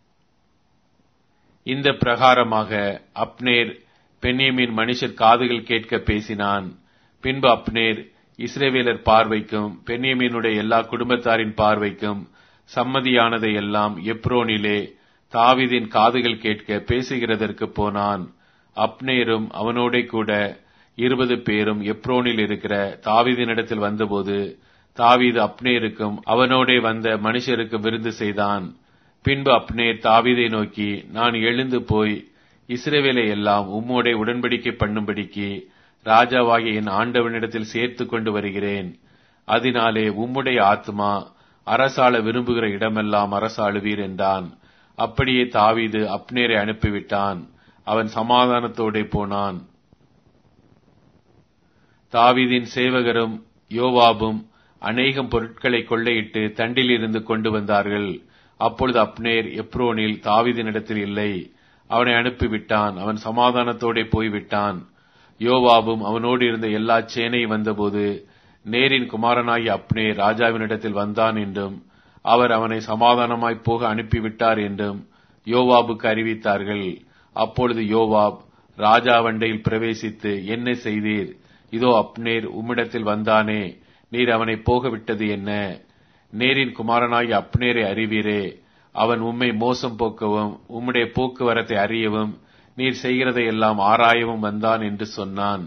இந்த பிரகாரமாக அப்னேர் பென்யமீன் மனுஷர் காதுகள் கேட்க பேசினான். பின்பு அப்னேர் இஸ்ரவேலர் பார்வைக்கும் பென்யமீனுடைய எல்லா குடும்பத்தாரின் பார்வைக்கும் சம்மதியானதை எல்லாம் எப்ரோனிலே தாவீதின் காதுகள் கேட்க பேசுகிறதற்கு போனான். அப்னேரும் அவனோட கூட 20 பேரும் எப்ரோனில் இருக்கிற தாவீதினிடத்தில் வந்தபோது தாவீது அப்னேருக்கும் அவனோடே வந்த மனுஷருக்கு விருந்து செய்தான். பின்பு அப்னேர் தாவீதை நோக்கி, நான் எழுந்து போய் இஸ்ரவேலை எல்லாம் உம்மோடே உடன்படிக்கை பண்ணும்படிக்கு ராஜாவாகிய என் ஆண்டவனிடத்தில் சேர்த்து கொண்டு வருகிறேன். அதனாலே உம்முடைய ஆத்மா அரசாள விரும்புகிற இடமெல்லாம் அரசாளுவீர் என்றான். அப்படியே தாவீது அப்னேரை அனுப்பிவிட்டான். அவன் சமாதானத்தோடே போனான். தாவீதின் சேவகரும் யோவாபும் அநேகம் பொருட்களை கொள்ளையிட்டு தண்டில் இருந்து கொண்டு வந்தார்கள். அப்பொழுது அப்னேர் எப்ரோனில் தாவீதினிடத்தில் இல்லை. அவனை அனுப்பிவிட்டான். அவன் சமாதானத்தோடே போய்விட்டான். யோவாபும் அவனோடு இருந்த எல்லா சேனையும் வந்தபோது நேரின் குமாரனாகிய அப்னேர் ராஜாவினிடத்தில் வந்தான் என்றும் அவர் அவனை சமாதானமாய் போக அனுப்பிவிட்டார் என்றும் யோவாபுக்கு அறிவித்தார்கள். அப்பொழுது யோவாப் ராஜாவண்டையில் பிரவேசித்து, என்ன செய்தீர்? இதோ அப்னேர் உம்மிடத்தில் வந்தானே, நீர் அவனை போக விட்டது என்ன? நேரின் குமாரனாகிய அப்னேரை அறிவீரே. அவன் உம்மை மோசம் போக்கவும் உம்முடைய போக்குவரத்தை அறியவும் நீர் செய்கிறதை எல்லாம் ஆராயவும் வந்தான் என்று சொன்னான்.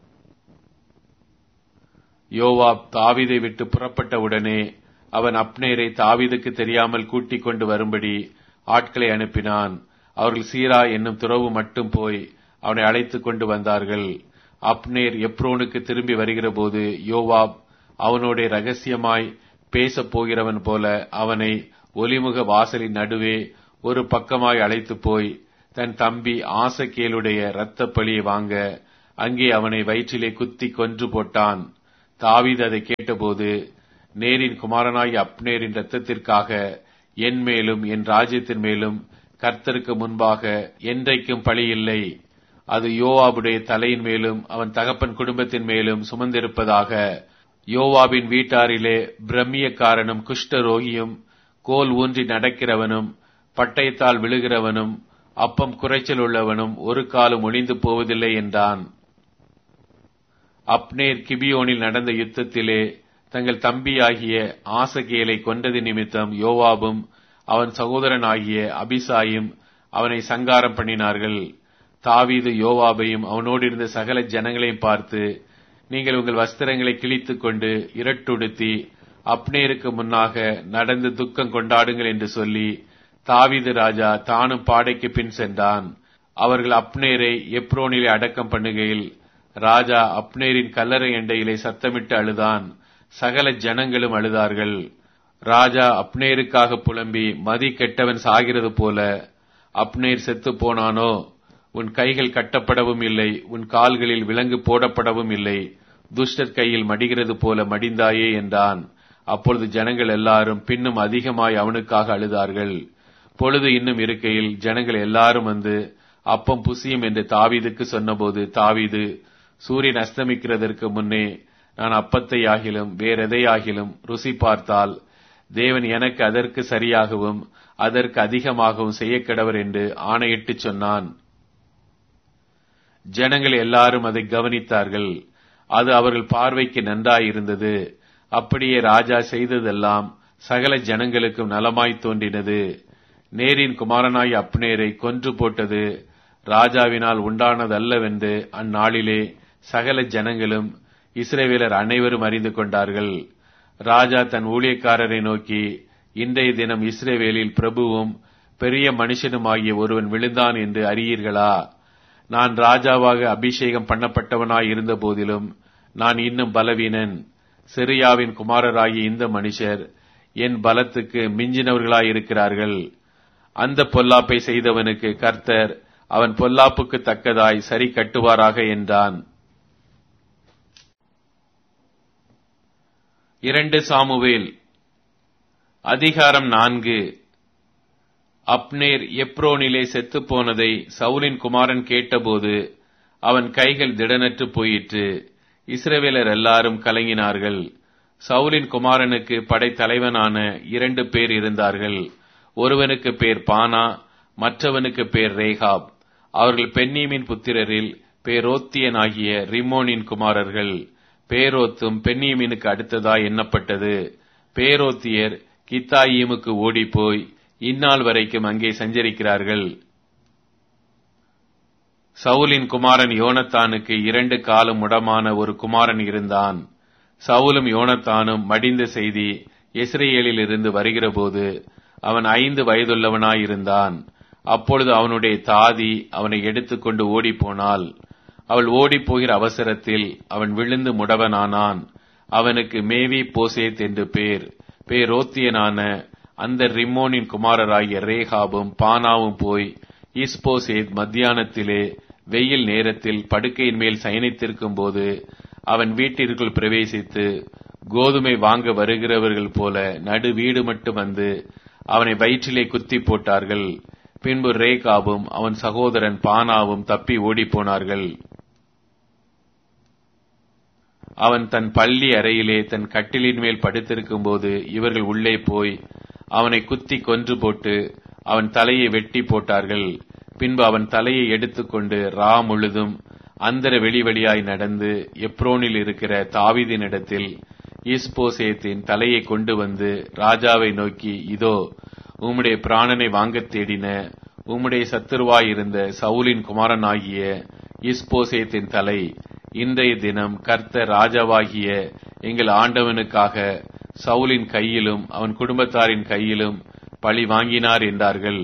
யோவாப் தாவீதை விட்டு புறப்பட்ட உடனே அவன் அப்னேரை தாவீதுக்கு தெரியாமல் கூட்டிக் கொண்டு வரும்படி ஆட்களை அனுப்பினான். அவர்கள் சீரா என்னும் துறவு மட்டும் போய் அவனை அழைத்துக் கொண்டு வந்தார்கள். அப்னேர் எப்ரோனுக்கு திரும்பி வருகிற போது யோவாப் அவனோட ரகசியமாய் பேசப் போகிறவன் போல அவனை ஒலிமுக வாசலின் நடுவே ஒரு பக்கமாய் அழைத்து போய் தன் தம்பி ஆசகேலுடைய இரத்த பழியை வாங்க அங்கே அவனை வயிற்றிலே குத்தி கொன்று போட்டான். தாவீது அதை கேட்டபோது, நேரின் குமாரனாகிய அப்னேரின் இரத்தத்திற்காக என் மேலும் என் ராஜ்யத்தின் மேலும் கர்த்தருக்கு முன்பாக என்றைக்கும் பழி இல்லை. அது யோவாபுடைய தலையின் மேலும் அவன் தகப்பன் குடும்பத்தின் மேலும் சுமந்திருப்பதாக. யோவாபின் வீட்டாரிலே பிரம்மியக்காரனும் குஷ்டரோகியும் கோல் ஊன்றி நடக்கிறவனும் பட்டயத்தால் விழுகிறவனும் அப்பம் குறைச்சல் உள்ளவனும் ஒரு காலம் ஒளிந்து போவதில்லை என்றான். அப்னேர் கிபியோனில் நடந்த யுத்தத்திலே தங்கள் தம்பியாகிய ஆசகேலை கொண்டது நிமித்தம் யோவாபும் அவன் சகோதரனாகிய அபிசாயும் அவனை சங்காரம் பண்ணினார்கள். தாவீது யோவாபையும் அவனோடு இருந்த சகல ஜனங்களையும் பார்த்து, நீங்கள் உங்கள் வஸ்திரங்களை கிழித்துக் கொண்டு இரட்டுடுத்தி அப்னேருக்கு முன்னாக நடந்து துக்கம் கொண்டாடுங்கள் என்று சொல்லி தாவீது ராஜா தானும் பாடைக்கு பின் சென்றான். அவர்கள் அப்னேரை எப்ரோனிலே அடக்கம் பண்ணுகையில் ராஜா அப்னேரின் கல்லறை எண்டையிலே சத்தமிட்டு அழுதான். சகல ஜனங்களும் அழுதார்கள். ராஜா அப்னேருக்காக புலம்பி, மதி கெட்டவன் சாகிறது போல அப்னேர் செத்து போனானோ? உன் கைகள் கட்டப்படவும் இல்லை, உன் கால்களில் விலங்கு போடப்படவும் இல்லை, துஷ்டர் கையில் மடிகிறது போல மடிந்தாயே என்றான். அப்பொழுது ஜனங்கள் எல்லாரும் பின்னும் அதிகமாய் அவனுக்காக அழுதார்கள். பொழுது இன்னும் இருக்கையில் ஜனங்கள் எல்லாரும் வந்து அப்பம் புசியும் என்று தாவீதுக்கு சொன்னபோது, தாவீது, சூரியன் அஸ்தமிக்கிறதற்கு முன்னே நான் அப்பத்தை ஆகிலும் வேறெதையாகிலும் ருசி பார்த்தால் தேவன் எனக்கு அதற்கு சரியாகவும் அதற்கு அதிகமாகவும் செய்யக்கடவர் என்று ஆணையிட்டு சொன்னான். ஜனங்கள் எல்லாரும் அதை கவனித்தார்கள். அது அவர்கள் பார்வைக்கு நன்றாயிருந்தது. அப்படியே ராஜா செய்ததெல்லாம் சகல ஜனங்களுக்கும் நலமாய் தோன்றினது. நேரின் குமாரனாய் அப்னேரை கொன்று போட்டது ராஜாவினால் உண்டானதல்லவென்று அந்நாளிலே சகல ஜனங்களும் இஸ்ரவேலர் அனைவரும் அறிந்து கொண்டார்கள். ராஜா தன் ஊழியக்காரரை நோக்கி, இன்றைய தினம் இஸ்ரவேலில் பிரபுவும் பெரிய மனுஷனுமாகிய ஒருவன் விழுந்தான் என்று அறியீர்களா? நான் ராஜாவாக அபிஷேகம் பண்ணப்பட்டவனாய் இருந்த போதிலும் நான் இன்னும் பலவீனன். சிரியாவின் குமாரராகிய இந்த மனுஷர் என் பலத்துக்கு மிஞ்சினவர்களாயிருக்கிறார்கள். அந்த பொல்லாப்பை செய்தவனுக்கு கர்த்தர் அவன் பொல்லாப்புக்கு தக்கதாய் சரி கட்டுவாராக என்றான். 2 சாமுவேல் அதிகாரம் 4. அப்னேர் எப்ரோனிலே செத்துப் போனதை சவுலின் குமாரன் கேட்டபோது அவன் கைகள் திடனற்று போயிற்று. இஸ்ரவேலர் எல்லாரும் கலங்கினார்கள். சவுலின் குமாரனுக்கு படைத்தலைவனான 2 பேர் இருந்தார்கள். ஒருவனுக்கு பேர் பானா, மற்றவனுக்கு பேர் ரேகாப். அவர்கள் பென்னீமின் புத்திரரில் பேரோத்தியனாகிய ரிம்மோனின் குமாரர்கள். பேரோத்தும் பென்னீமினுக்கு அடுத்ததாய் எண்ணப்பட்டது. பேரோத்தியர் கித்தாயீமுக்கு ஓடிப்போய் இந்நாள் வரைக்கும் அங்கே சஞ்சரிக்கிறார்கள். சவுலின் குமாரன் யோனத்தானுக்கு 2 காலம் முடமான ஒரு குமாரன் இருந்தான். சவுலும் யோனத்தானும் மடிந்த செய்தி இஸ்ரேலில் இருந்து வருகிறபோது அவன் 5 வயதுள்ளவனாயிருந்தான். அப்பொழுது அவனுடைய தாதி அவனை எடுத்துக்கொண்டு ஓடிப்போனாள். அவள் ஓடிப்போகிற அவசரத்தில் அவன் விழுந்து முடவனானான். அவனுக்கு மேவி போசேத் என்று பேர். பேரோத்தியனான அந்த ரிம்மோனின் குமாரராகிய ரேகாபும் பானாவும் போய் இஸ்போசேத் மத்தியானத்திலே வெயில் நேரத்தில் படுக்கையின் மேல் சயனித்திருக்கும் போது அவன் வீட்டிற்குள் பிரவேசித்து கோதுமை வாங்க வருகிறவர்கள் போல நடு வீடு மட்டும் வந்து அவனை வயிற்றிலே குத்தி போட்டார்கள். பின்பு ரேகாபும் அவன் சகோதரன் பானாவும் தப்பி ஓடிப்போனார்கள். அவன் தன் பள்ளி அறையிலே தன் கட்டிலின் மேல் படுத்திருக்கும் போது இவர்கள் உள்ளே போய் அவனை குத்தி கொன்று போட்டு அவன் தலையை வெட்டி போட்டார்கள். பின்பு அவன் தலையை எடுத்துக்கொண்டு ரா முழுதும் அந்தர வெளி வழியாய் நடந்து எப்ரோனில் இருக்கிற தாவீதினிடத்தில் இஸ்போசேத்தின் தலையை கொண்டு வந்து ராஜாவை நோக்கி, இதோ உம்முடைய பிராணனை வாங்கத் தேடின உம்முடைய சத்துருவாயிருந்த சவுலின் குமாரனாகிய இஸ்போசேத்தின் தலை இன்றைய தினம் கர்த்தர் ராஜாவாகிய எங்கள் ஆண்டவனுக்காக சவுலின் கையிலும் அவன் குடும்பத்தாரின் கையிலும் பழி வாங்கினார் என்றார்கள்.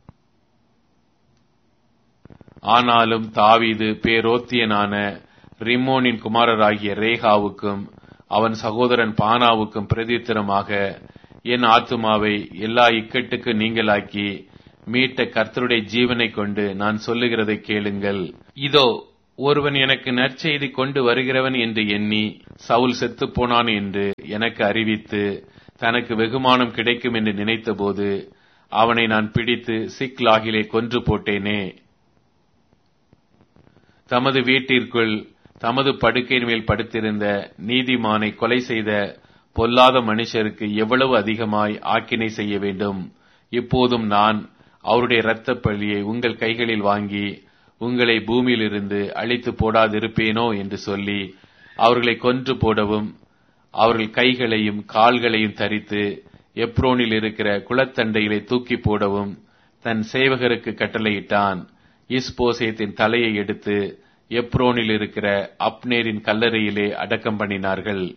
ஆனாலும் தாவீது பேரோத்தியனான ரிம்மோனின் குமாரராகிய ரேகாவுக்கும் அவன் சகோதரன் பானாவுக்கும் பிரதித்திரமாக, என் ஆத்துமாவை எல்லா இக்கட்டுக்கு நீங்களாக்கி மீட்ட கர்த்தருடைய ஜீவனை கொண்டு நான் சொல்லுகிறதை கேளுங்கள். இதோ, ஒருவன் எனக்கு நற்செய்தி கொண்டு வருகிறவன் என்று எண்ணி சவுல் செத்துப்போனான் என்று எனக்கு அறிவித்து தனக்கு வெகுமானம் கிடைக்கும் என்று நினைத்தபோது அவனை நான் பிடித்து சிக்லாகிலே கொன்று போட்டேனே. தமது வீட்டிற்குள் தமது படுக்கையின் மேல் படுத்திருந்த நீதிமானை கொலை செய்த பொல்லாத மனுஷருக்கு எவ்வளவு அதிகமாய் ஆக்கினை செய்ய வேண்டும். இப்போதும் நான் அவருடைய இரத்தப் பழியை உங்கள் கைகளில் வாங்கி உங்களை பூமியிலிருந்து அழித்து போடாதிருப்பேனோ என்று சொல்லி அவர்களை கொன்று போடவும் அவர்கள் கைகளையும் கால்களையும் தரித்து எப்ரோனில் இருக்கிற குளத்தண்டையிலே தூக்கி போடவும் தன் சேவகருக்கு கட்டளையிட்டான். இஸ்போசேத்தின் தலையை எடுத்து எப்ரோனில் இருக்கிற அப்னேரின் கல்லறையிலே அடக்கம் பண்ணினார்கள்.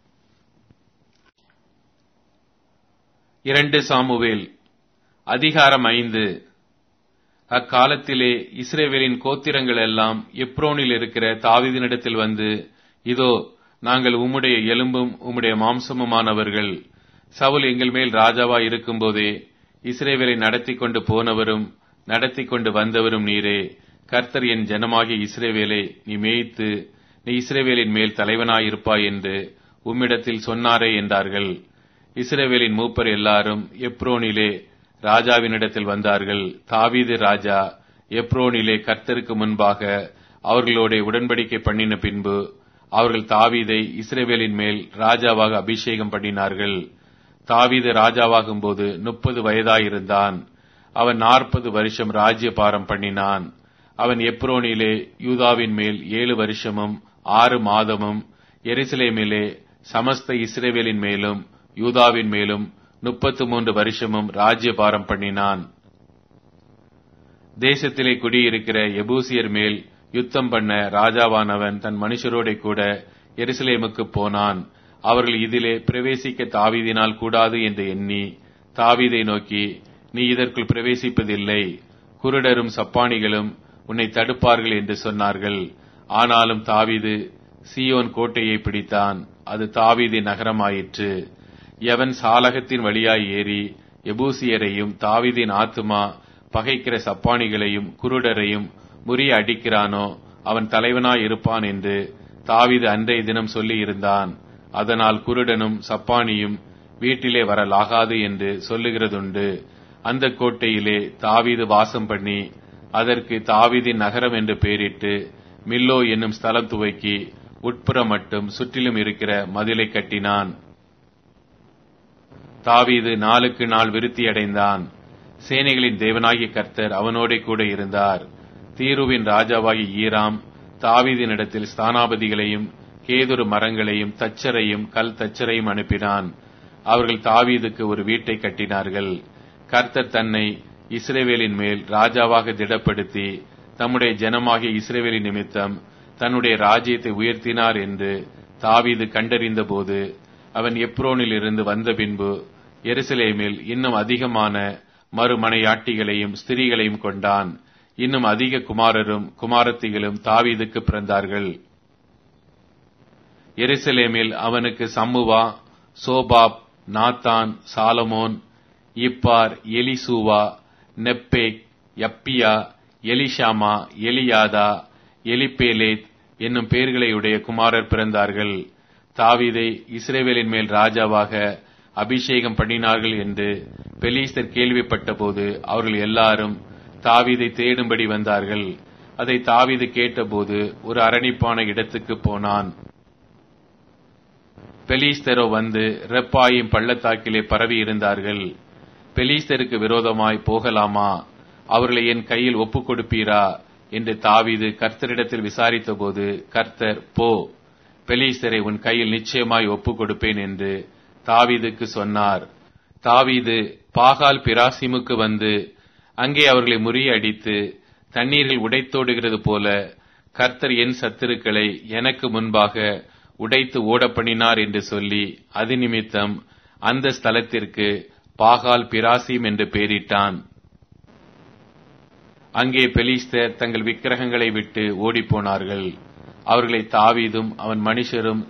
2 சாமுவேல் அதிகாரம் 5. அக்காலத்திலே இஸ்ரவேலின் கோத்திரங்கள் எல்லாம் எப்ரோனில் இருக்கிற தாவீதினிடத்தில் வந்து, இதோ, நாங்கள் உம்முடைய எலும்பும் உம்முடைய மாம்சமுமானவர்கள். சவுல் எங்கள் மேல் ராஜாவாய் இருக்கும்போதே இஸ்ரவேலை நடத்தி கொண்டு போனவரும் நடத்தி கொண்டு வந்தவரும் நீரே. கர்த்தர் என் ஜனமாகிய இஸ்ரவேலை நீ மேய்த்து நீ இஸ்ரவேலின் மேல் தலைவனாயிருப்பாய் என்று உம்மிடத்தில் சொன்னாரே என்றார்கள். இஸ்ரவேலின் மூப்பர் எல்லாரும் எப்ரோனிலே ராஜாவினிடத்தில் வந்தார்கள். தாவீது ராஜா எப்ரோனிலே கர்த்தருக்கு முன்பாக அவர்களோட உடன்படிக்கை பண்ணின பின்பு அவர்கள் தாவீதை இஸ்ரவேலின் மேல் ராஜாவாக அபிஷேகம் பண்ணினார்கள். தாவீது ராஜாவாகும் போது 30 வயதாயிருந்தான். அவன் 40 வருஷம் ராஜ்யபாரம் பண்ணினான். அவன் எப்ரோனிலே யூதாவின் மேல் 7 வருஷமும் 6 மாதமும் எருசலேமிலே சமஸ்த இஸ்ரவேலின் மேலும் யூதாவின் மேலும் 33 வருஷமும் ராஜ்யபாரம் பண்ணினான். தேசத்திலே குடியிருக்கிற எபூசியர் மேல் யுத்தம் பண்ண ராஜாவானவன் தன் மனுஷரோட கூட எருசலேமுக்கு போனான். அவர்கள் இதிலே பிரவேசிக்க தாவீதினால் கூடாது என்று எண்ணி தாவீதை நோக்கி, நீ இதற்குள் பிரவேசிப்பதில்லை, குருடரும் சப்பானிகளும் உன்னை தடுப்பார்கள் என்று சொன்னார்கள். ஆனாலும் தாவீது சீயோன் கோட்டையை பிடித்தான். அது தாவீதின் நகரமாயிற்று. எவன் சாலகத்தின் வழியாய் ஏறி எபூசியரையும் தாவீதின் ஆத்துமா பகைக்கிற சப்பானிகளையும் குருடரையும் முறிய அடிக்கிறானோ அவன் தலைவனாய் இருப்பான் என்று தாவீது அன்றைய தினம் சொல்லி இருந்தான். அதனால் குருடனும் சப்பானியும் வீட்டிலே வரலாகாது என்று சொல்லுகிறதுண்டு. அந்த கோட்டையிலே தாவீது வாசம் பண்ணி அதற்கு தாவீதின் நகரம் என்று பெயரிட்டு மில்லோ என்னும் ஸ்தலம் துவக்கி உட்புறம் மட்டும் சுற்றிலும் இருக்கிற மதிலை கட்டினான். தாவீது நாளுக்கு நாள் விருத்தியடைந்தான். சேனைகளின் தேவனாகிய கர்த்தர் அவனோட கூட இருந்தார். தீருவின் ராஜாவாகிய ஈராம் தாவீதினிடத்தில் ஸ்தானாபதிகளையும் கேதுரு மரங்களையும் தச்சரையும் கல் தச்சரையும் அனுப்பினான். அவர்கள் தாவீதுக்கு ஒரு வீட்டை கட்டினார்கள். கர்த்தர் தன்னை இஸ்ரவேலின் மேல் ராஜாவாக திடப்படுத்தி தம்முடைய ஜனமாகிய இஸ்ரவேலின் நிமித்தம் தன்னுடைய ராஜ்யத்தை உயர்த்தினார் என்று தாவீது கண்டறிந்த போது அவன் எப்ரோனில் இருந்து வந்த பின்பு எருசலேமில் இன்னும் அதிகமான மறுமனையாட்டிகளையும் ஸ்திரீகளையும் கொண்டான். இன்னும் அதிக குமாரரும் குமாரத்திகளும் தாவீதுக்கு பிறந்தார்கள். எருசலேமில் அவனுக்கு சம்முவா, சோபாப், Nathan, Solomon, Ibhar, Elishua, நெப்பேக், யப்பியா, Elishama, Eliada, Eliphelet என்னும் பெயர்களையுடைய குமாரர் பிறந்தார்கள். தாவீதை இஸ்ரவேலின் மேல் ராஜாவாக அபிஷேகம் பண்ணினார்கள் என்று பெலிஸ்தர் கேள்விப்பட்ட போது அவர்கள் எல்லாரும் தாவீதை தேடும்படி வந்தார்கள். அதை தாவீது கேட்டபோது ஒரு அரணிப்பான இடத்துக்கு போனான். பெலிஸ்தரோ வந்து ரெப்பாயும் பள்ளத்தாக்கிலே பரவி இருந்தார்கள். பெலிஸ்தருக்கு விரோதமாய் போகலாமா, அவர்களை என் கையில் ஒப்புக் கொடுப்பீரா என்று தாவீது கர்த்தரிடத்தில் விசாரித்த போது கர்த்தர், போ, பெலிஸ்தரை உன் கையில் நிச்சயமாய் ஒப்புக் கொடுப்பேன் என்று தாவீதுக்கு சொன்னார். தாவீது பாகால் பிராசிமுக்கு வந்து அங்கே அவர்களை முறியடித்து தண்ணீர்கள் உடைத்தோடுகிறது போல கர்த்தர் என் சத்துருக்களை எனக்கு முன்பாக உடைத்து ஓடப்பண்ணினார் என்று சொல்லி அது நிமித்தம் அந்த ஸ்தலத்திற்கு பாகால் பிராசிம் என்று பெயரிட்டான். அங்கே பெலிஸ்தர் தங்கள் விக்கிரகங்களை விட்டு ஓடிப்போனார்கள். அவர்களை தாவீதும் அவன் மனுஷரும்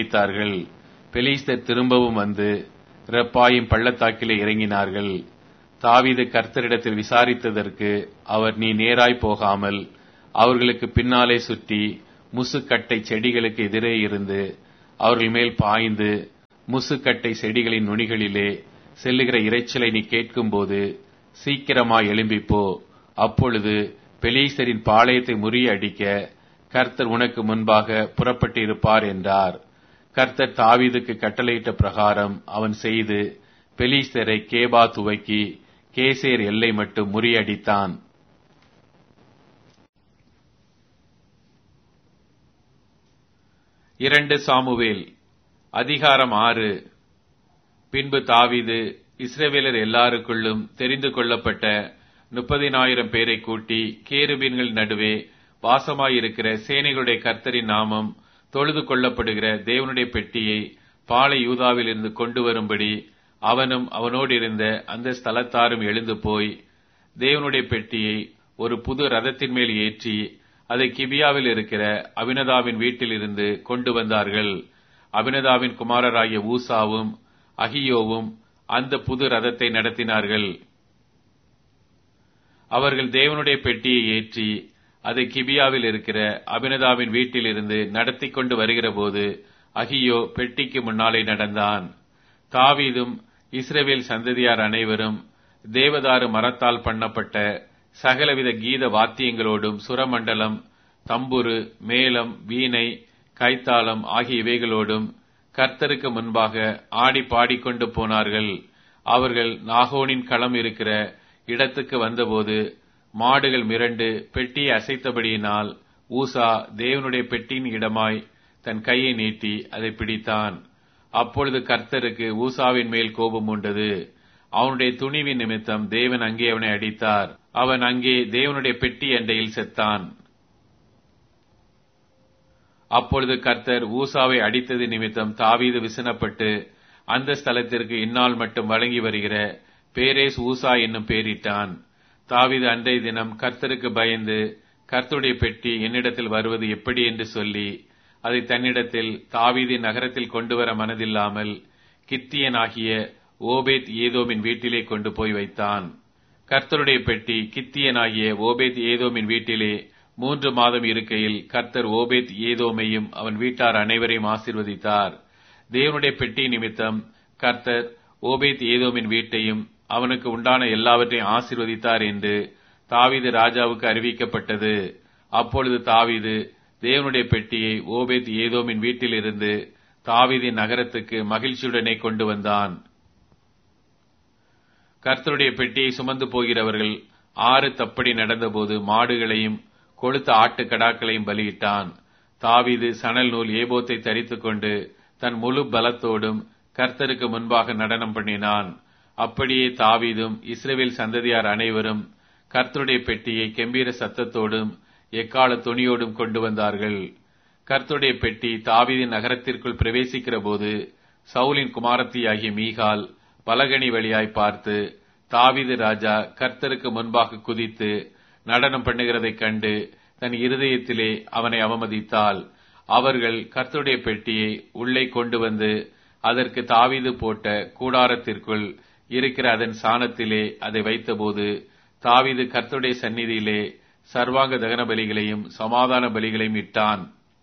சுட்டெரித்தார்கள். பெலிஸ்தர் திரும்பவும் வந்து ரெப்பாயும் பள்ளத்தாக்கிலே இறங்கினார்கள். தாவீது கர்த்தரிடத்தில் விசாரித்ததற்கு அவர், நீ நேராய் போகாமல் அவர்களுக்கு பின்னாலே சுற்றி முசுக்கட்டை செடிகளுக்கு எதிரே இருந்து அவர்கள் மேல் பாய்ந்து முசுக்கட்டை செடிகளின் நுனிகளிலே செல்லுகிற இரைச்சலை நீ கேட்கும்போது சீக்கிரமாய் எழும்பிப்போ. அப்பொழுது பெலீஸ்தரின் பாளையத்தை முறியடிக்க கர்த்தர் உனக்கு முன்பாக புறப்பட்டு இருப்பார் என்றார். கர்த்தர் தாவீதுக்கு கட்டளையிட்ட பிரகாரம் அவன் செய்து பெலீஸ்தரை கேபா துவக்கி கேசேர் எல்லை மட்டும் முறியடித்தான். இரண்டு சாமுவேல் அதிகாரம் 6. பின்பு தாவீது இஸ்ரவேலர் எல்லாருக்குள்ளும் தெரிந்து கொள்ளப்பட்ட 30,000 பேரை கூட்டி கேருபீன்கள் நடுவே வாசமாயிருக்கிற சேனைகளுடைய கர்த்தரின் நாமம் தொழுது கொள்ளப்படுகிற தேவனுடைய பெட்டியை பாலை யூதாவிலிருந்து கொண்டு வரும்படி அவனும் அவனோடு இருந்த அந்த ஸ்தலத்தாரும் எழுந்து போய் தேவனுடைய பெட்டியை ஒரு புது ரதத்தின் மேல் ஏற்றி அதை கிபியாவில் இருக்கிற அபினதாவின் வீட்டிலிருந்து கொண்டு வந்தார்கள். அபினதாவின் குமாரராகிய ஊசாவும் அகியோவும் அந்த புது ரதத்தை நடத்தினார்கள். அவர்கள் தேவனுடைய பெட்டியை ஏற்றி அதை கிபியாவில் இருக்கிற அபினதாவின் வீட்டிலிருந்து நடத்தி கொண்டு வருகிற போது அகியோ பெட்டிக்கு முன்னாலே நடந்தான். தாவீதும் இஸ்ரவேல் சந்ததியார் அனைவரும் தேவதாரு மரத்தால் பண்ணப்பட்ட சகலவித கீத வாத்தியங்களோடும் சுரமண்டலம், தம்புரு, மேளம், வீணை, கைத்தாளம் ஆகிய இவைகளோடும் கர்த்தருக்கு முன்பாக ஆடி பாடிக்கொண்டு போனார்கள். அவர்கள் நாகோனின் களம் இருக்கிற இடத்துக்கு வந்தபோது மாடுகள் மிரண்டு பெட்டியை அசைத்தபடியினால் ஊசா தேவனுடைய பெட்டியின் இடமாய் தன் கையை நீட்டி அதை பிடித்தான். அப்பொழுது கர்த்தருக்கு ஊசாவின் மேல் கோபம் உண்டது. அவனுடைய துணிவின் நிமித்தம் தேவன் அங்கே அவனை அடித்தார். அவன் அங்கே தேவனுடைய பெட்டி அண்டையில் செத்தான். அப்பொழுது கர்த்தர் ஊசாவை அடித்தது நிமித்தம் தாவீது விசனப்பட்டு அந்த ஸ்தலத்திற்கு இந்நாள் மட்டும் வழங்கி வருகிற பேரேஸ் ஊசா என்னும் பெயரிட்டான். தாவீது அன்றைய தினம் கர்த்தருக்கு பயந்து கர்த்தருடைய பெட்டி என்னிடத்தில் வருவது எப்படி என்று சொல்லி அதை தன்னிடத்தில் தாவீதின் நகரத்தில் கொண்டு வர மனதில்லாமல் கித்தியனாகிய ஓபேத் ஏதோமின் வீட்டிலே கொண்டு போய் வைத்தான். கர்த்தருடைய பெட்டி கித்தியனாகிய ஓபேத் ஏதோமின் வீட்டிலே 3 மாதம் இருக்கையில் கர்த்தர் ஓபேத் ஏதோமையும் அவன் வீட்டார் அனைவரையும் ஆசீர்வதித்தார். தேவனுடைய பெட்டி நிமித்தம் கர்த்தர் ஓபேத் ஏதோமின் வீட்டையும் அவனுக்கு உண்டான எல்லாவற்றையும் ஆசீர்வதித்தார் என்று தாவீது ராஜாவுக்கு அறிவிக்கப்பட்டது. அப்பொழுது தாவீது தேவனுடைய பெட்டியை ஓபேத் ஏதோமின் வீட்டிலிருந்து தாவீதின் நகரத்துக்கு மகிழ்ச்சியுடனே கொண்டு வந்தான். கர்த்தருடைய பெட்டியை சுமந்து போகிறவர்கள் 6 தப்படி நடந்தபோது மாடுகளையும் கொழுத்த ஆட்டுக்கடாக்களையும் பலியிட்டான். தாவீது சணல் நூல் ஏபோத்தை தரித்துக் கொண்டு தன் முழு பலத்தோடும் கர்த்தருக்கு முன்பாக நடனம் பண்ணினான். அப்படியே தாவீதும் இஸ்ரவேல் சந்ததியார் அனைவரும் கர்த்தருடைய பெட்டியை கெம்பீர சத்தத்தோடும் எக்கால துணியோடும் கொண்டு வந்தார்கள். கர்த்தருடைய பெட்டி தாவீதின் நகரத்திற்குள் பிரவேசிக்கிற போது சவுலின் குமாரத்தியாகிய மீகால் பலகணி வழியாய் பார்த்து தாவீது ராஜா கர்த்தருக்கு முன்பாக குதித்து நடனம் பண்ணுகிறதைக் கண்டு தன் இருதயத்திலே அவனை அவமதித்தாள். அவர்கள் கர்த்தருடைய பெட்டியை உள்ளே கொண்டு வந்து அதற்கு தாவீது போட்ட கூடாரத்திற்குள் இருக்கிற அதன் சாணத்திலே அதை வைத்தபோது தாவீது கர்த்தருடைய சந்நிதியிலே சர்வாங்க தகன பலிகளையும் சமாதான பலிகளையும் இட்டான்.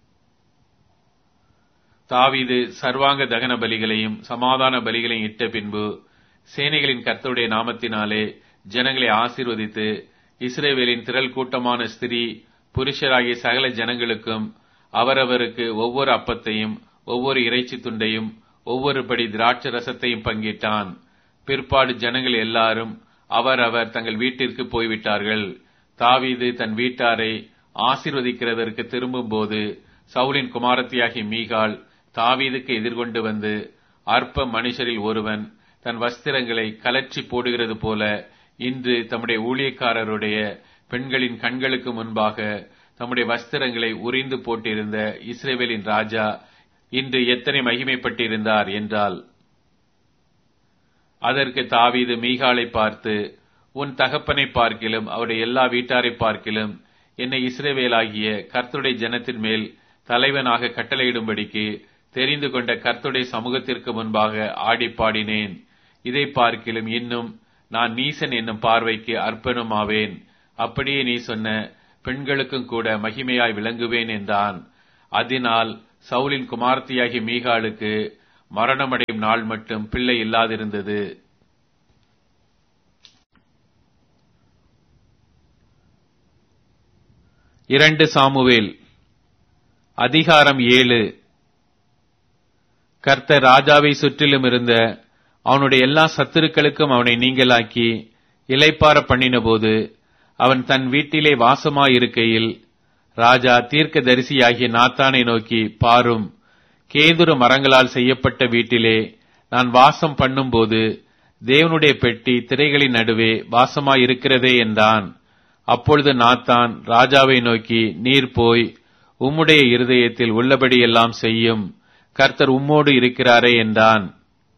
தாவீது சர்வாங்க தகன பலிகளையும் சமாதான பலிகளையும் இட்ட பின்பு சேனைகளின் கர்த்தருடைய நாமத்தினாலே ஜனங்களை ஆசீர்வதித்து இஸ்ரவேலின் திரள் கூட்டமான ஸ்திரீ புருஷராகிய சகல ஜனங்களுக்கும் அவரவருக்கு ஒவ்வொரு அப்பத்தையும் ஒவ்வொரு இறைச்சி துண்டையும் ஒவ்வொரு படி திராட்சை ரசத்தையும் பங்கிட்டான். பிற்பாடு ஜனங்கள் எல்லாரும் அவரவர் தங்கள் வீட்டிற்கு போய்விட்டார்கள். தாவீது தன் வீட்டாரை ஆசீர்வதிக்கிறதற்கு திரும்பும் போது சவுலின் குமாரத்தியாகிய மீகால் தாவீதுக்கு எதிர்கொண்டு வந்து, அற்ப மனுஷரில் ஒருவன் தன் வஸ்திரங்களை கலற்றி போடுகிறது போல இன்று தம்முடைய ஊழியக்காரருடைய பெண்களின் கண்களுக்கு முன்பாக தம்முடைய வஸ்திரங்களை உரிந்து போட்டிருந்த இஸ்ரவேலின் ராஜா இன்று எத்தனை மகிமைப்பட்டிருந்தார் என்றால். அதற்கு தாவீது மீகாலை பார்த்து, உன் தகப்பனை பார்க்கிலும் அவருடைய எல்லா வீட்டாரை பார்க்கிலும் என்னை இஸ்ரவேலாகிய கர்த்தருடைய ஜனத்தின் மேல் தலைவனாக கட்டளையிடும்படிக்கு தெரிந்து கொண்ட கர்த்தருடைய சமூகத்திற்கு முன்பாக ஆடி பாடினேன். இதை பார்க்கிலும் இன்னும் நான் நீசன் என்னும் பார்வைக்கு அர்ப்பணமாவேன். அப்படியே நீ சொன்ன பெண்களுக்கும் கூட மகிமையாய் விளங்குவேன் என்றான். அதனால் சவுலின் குமார்த்தியாகிய மீகாளுக்கு மரணமடையும் நாள் மட்டும் பிள்ளை இல்லாதிருந்தது. இரண்டு சாமுவேல் அதிகாரம் 7. கர்த்தர் ராஜாவை சுற்றிலும் இருந்த அவனுடைய எல்லா சத்துருக்களுக்கும் அவனை நீங்களாக்கி இளைப்பார பண்ணினபோது அவன் தன் வீட்டிலே வாசமாயிருக்கையில் ராஜா தீர்க்கதரிசியாகிய நாத்தானை நோக்கி, பாரும், கேதுரு மரங்களால் செய்யப்பட்ட வீட்டிலே நான் வாசம் பண்ணும்போது தேவனுடைய பெட்டி திரைகளின் நடுவே வாசமாயிருக்கிறதே என்றான். அப்பொழுது நாத்தான் ராஜாவை நோக்கி, நீர் போய் உம்முடைய இருதயத்தில் உள்ளபடியெல்லாம் செய்யும், கர்த்தர் உம்மோடு இருக்கிறாரே என்றான்.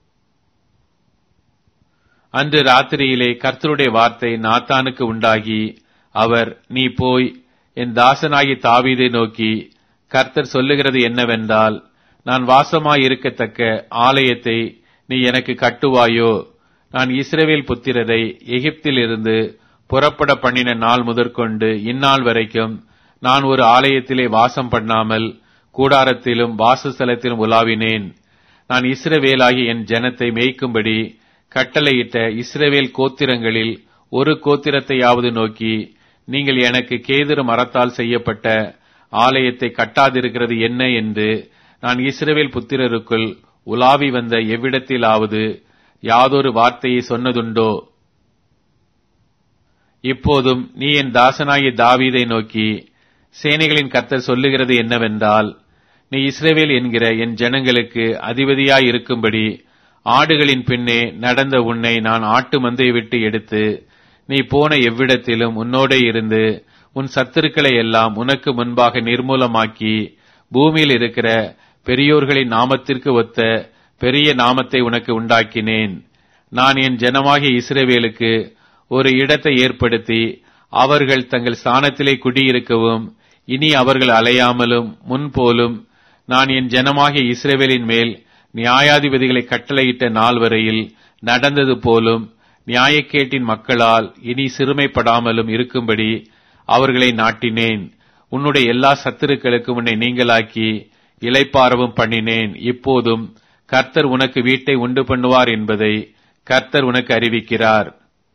அன்று ராத்திரியிலே கர்த்தருடைய வார்த்தை நாத்தானுக்கு உண்டாகி, அவர், நீ போய் என் தாசனாகி தாவீதை நோக்கி, கர்த்தர் சொல்லுகிறது என்னவென்றால், நான் வாசமாயிருக்கத்தக்க ஆலயத்தை நீ எனக்கு கட்டுவாயோ? நான் இஸ்ரவேல் புத்திரரை எகிப்திலிருந்து புறப்பட பண்ணின நாள் முதற்கொண்டு இந்நாள் வரைக்கும் நான் ஒரு ஆலயத்திலே வாசம் பண்ணாமல் கூடாரத்திலும் வாசஸ்தலத்திலும் உலாவினேன். நான் இஸ்ரவேலாகி என் ஜனத்தை மேய்க்கும்படி கட்டளையிட்ட இஸ்ரவேல் கோத்திரங்களில் ஒரு கோத்திரத்தையாவது நோக்கி, நீங்கள் எனக்கு கேதுரு மரத்தால் செய்யப்பட்ட ஆலயத்தை கட்டாதிருக்கிறது என்ன என்று நான் இஸ்ரவேல் புத்திரருக்குள் உலாவி வந்த எவ்விடத்திலாவது யாதொரு வார்த்தையை சொன்னதுண்டோ? இப்போதும் நீ என் தாசனாகிய தாவீதை நோக்கி, சேனைகளின் கர்த்தர் சொல்லுகிறது என்னவென்றால், நீ இஸ்ரவேல் என்கிற என் ஜனங்களுக்கு அதிபதியாயிருக்கும்படி ஆடுகளின் பின்னே நடந்த உன்னை நான் ஆட்டு மந்தையை விட்டு எடுத்து நீ போன எவ்விடத்திலும் உன்னோடே இருந்து உன் சத்துருக்களை எல்லாம் உனக்கு முன்பாக நிர்மூலமாக்கி பூமியில் இருக்கிற பெரியோர்களின் நாமத்திற்கு ஒத்த பெரிய நாமத்தை உனக்கு உண்டாக்கினேன். நான் என் ஜனமாகிய இஸ்ரவேலுக்கு ஒரு இடத்தை ஏற்படுத்தி அவர்கள் தங்கள் ஸ்தானத்திலே குடியிருக்கவும், இனி அவர்கள் அலையாமலும் முன்போலும் நான் என் ஜனமாகிய இஸ்ரவேலின் மேல் நியாயாதிபதிகளை கட்டளையிட்ட நாள் வரையில் நடந்தது போலும் நியாயக்கேட்டின் மக்களால் இனி சிறுமைப்படாமலும் இருக்கும்படி அவர்களை நாட்டினேன். உன்னுடைய எல்லா சத்துருக்களுக்கும் உன்னை நீங்களாக்கி இளைப்பாறவும் பண்ணினேன். இப்போதும் கர்த்தர் உனக்கு வீட்டை உண்டு பண்ணுவார் என்பதை கர்த்தர் உனக்கு அறிவிக்கிறார்.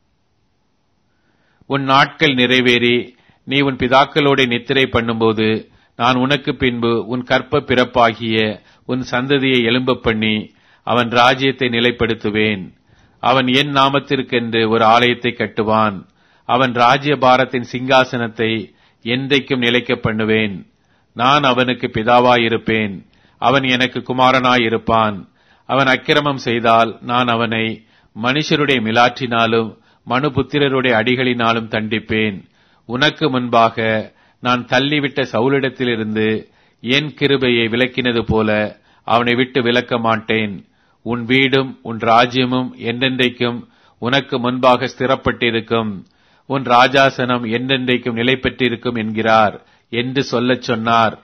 உன் நாட்கள் நிறைவேறி நீ உன் பிதாக்களோடு நித்திரை பண்ணும்போது நான் உனக்கு பின்பு உன் கற்ப பிறப்பாகிய உன் சந்ததியை எழும்ப பண்ணி அவன் ராஜ்யத்தை நிலைப்படுத்துவேன். அவன் என் நாமத்திற்கென்று ஒரு ஆலயத்தை கட்டுவான். அவன் ராஜ்ய பாரத்தின் சிங்காசனத்தை என்றைக்கும் நிலைக்க பண்ணுவேன். நான் அவனுக்கு பிதாவாயிருப்பேன், அவன் எனக்கு குமாரனாயிருப்பான். அவன் அக்கிரமம் செய்தால் நான் அவனை மனுஷருடைய மிலாற்றினாலும் மனுபுத்திரருடைய அடிகளினாலும் தண்டிப்பேன். உனக்கு முன்பாக நான் தள்ளிவிட்ட சவுலிடத்திலிருந்து என் கிருபையை விலக்கினது போல அவனை விட்டு விலக்க மாட்டேன். உன் வீடும் உன் ராஜ்யமும் என்றென்றைக்கும் உனக்கு முன்பாக ஸ்திரப்பட்டிருக்கும், உன் ராஜாசனம் என்றென்றைக்கும் நிலை பெற்றிருக்கும் என்கிறார் என்று சொல்லச் சொன்னார்.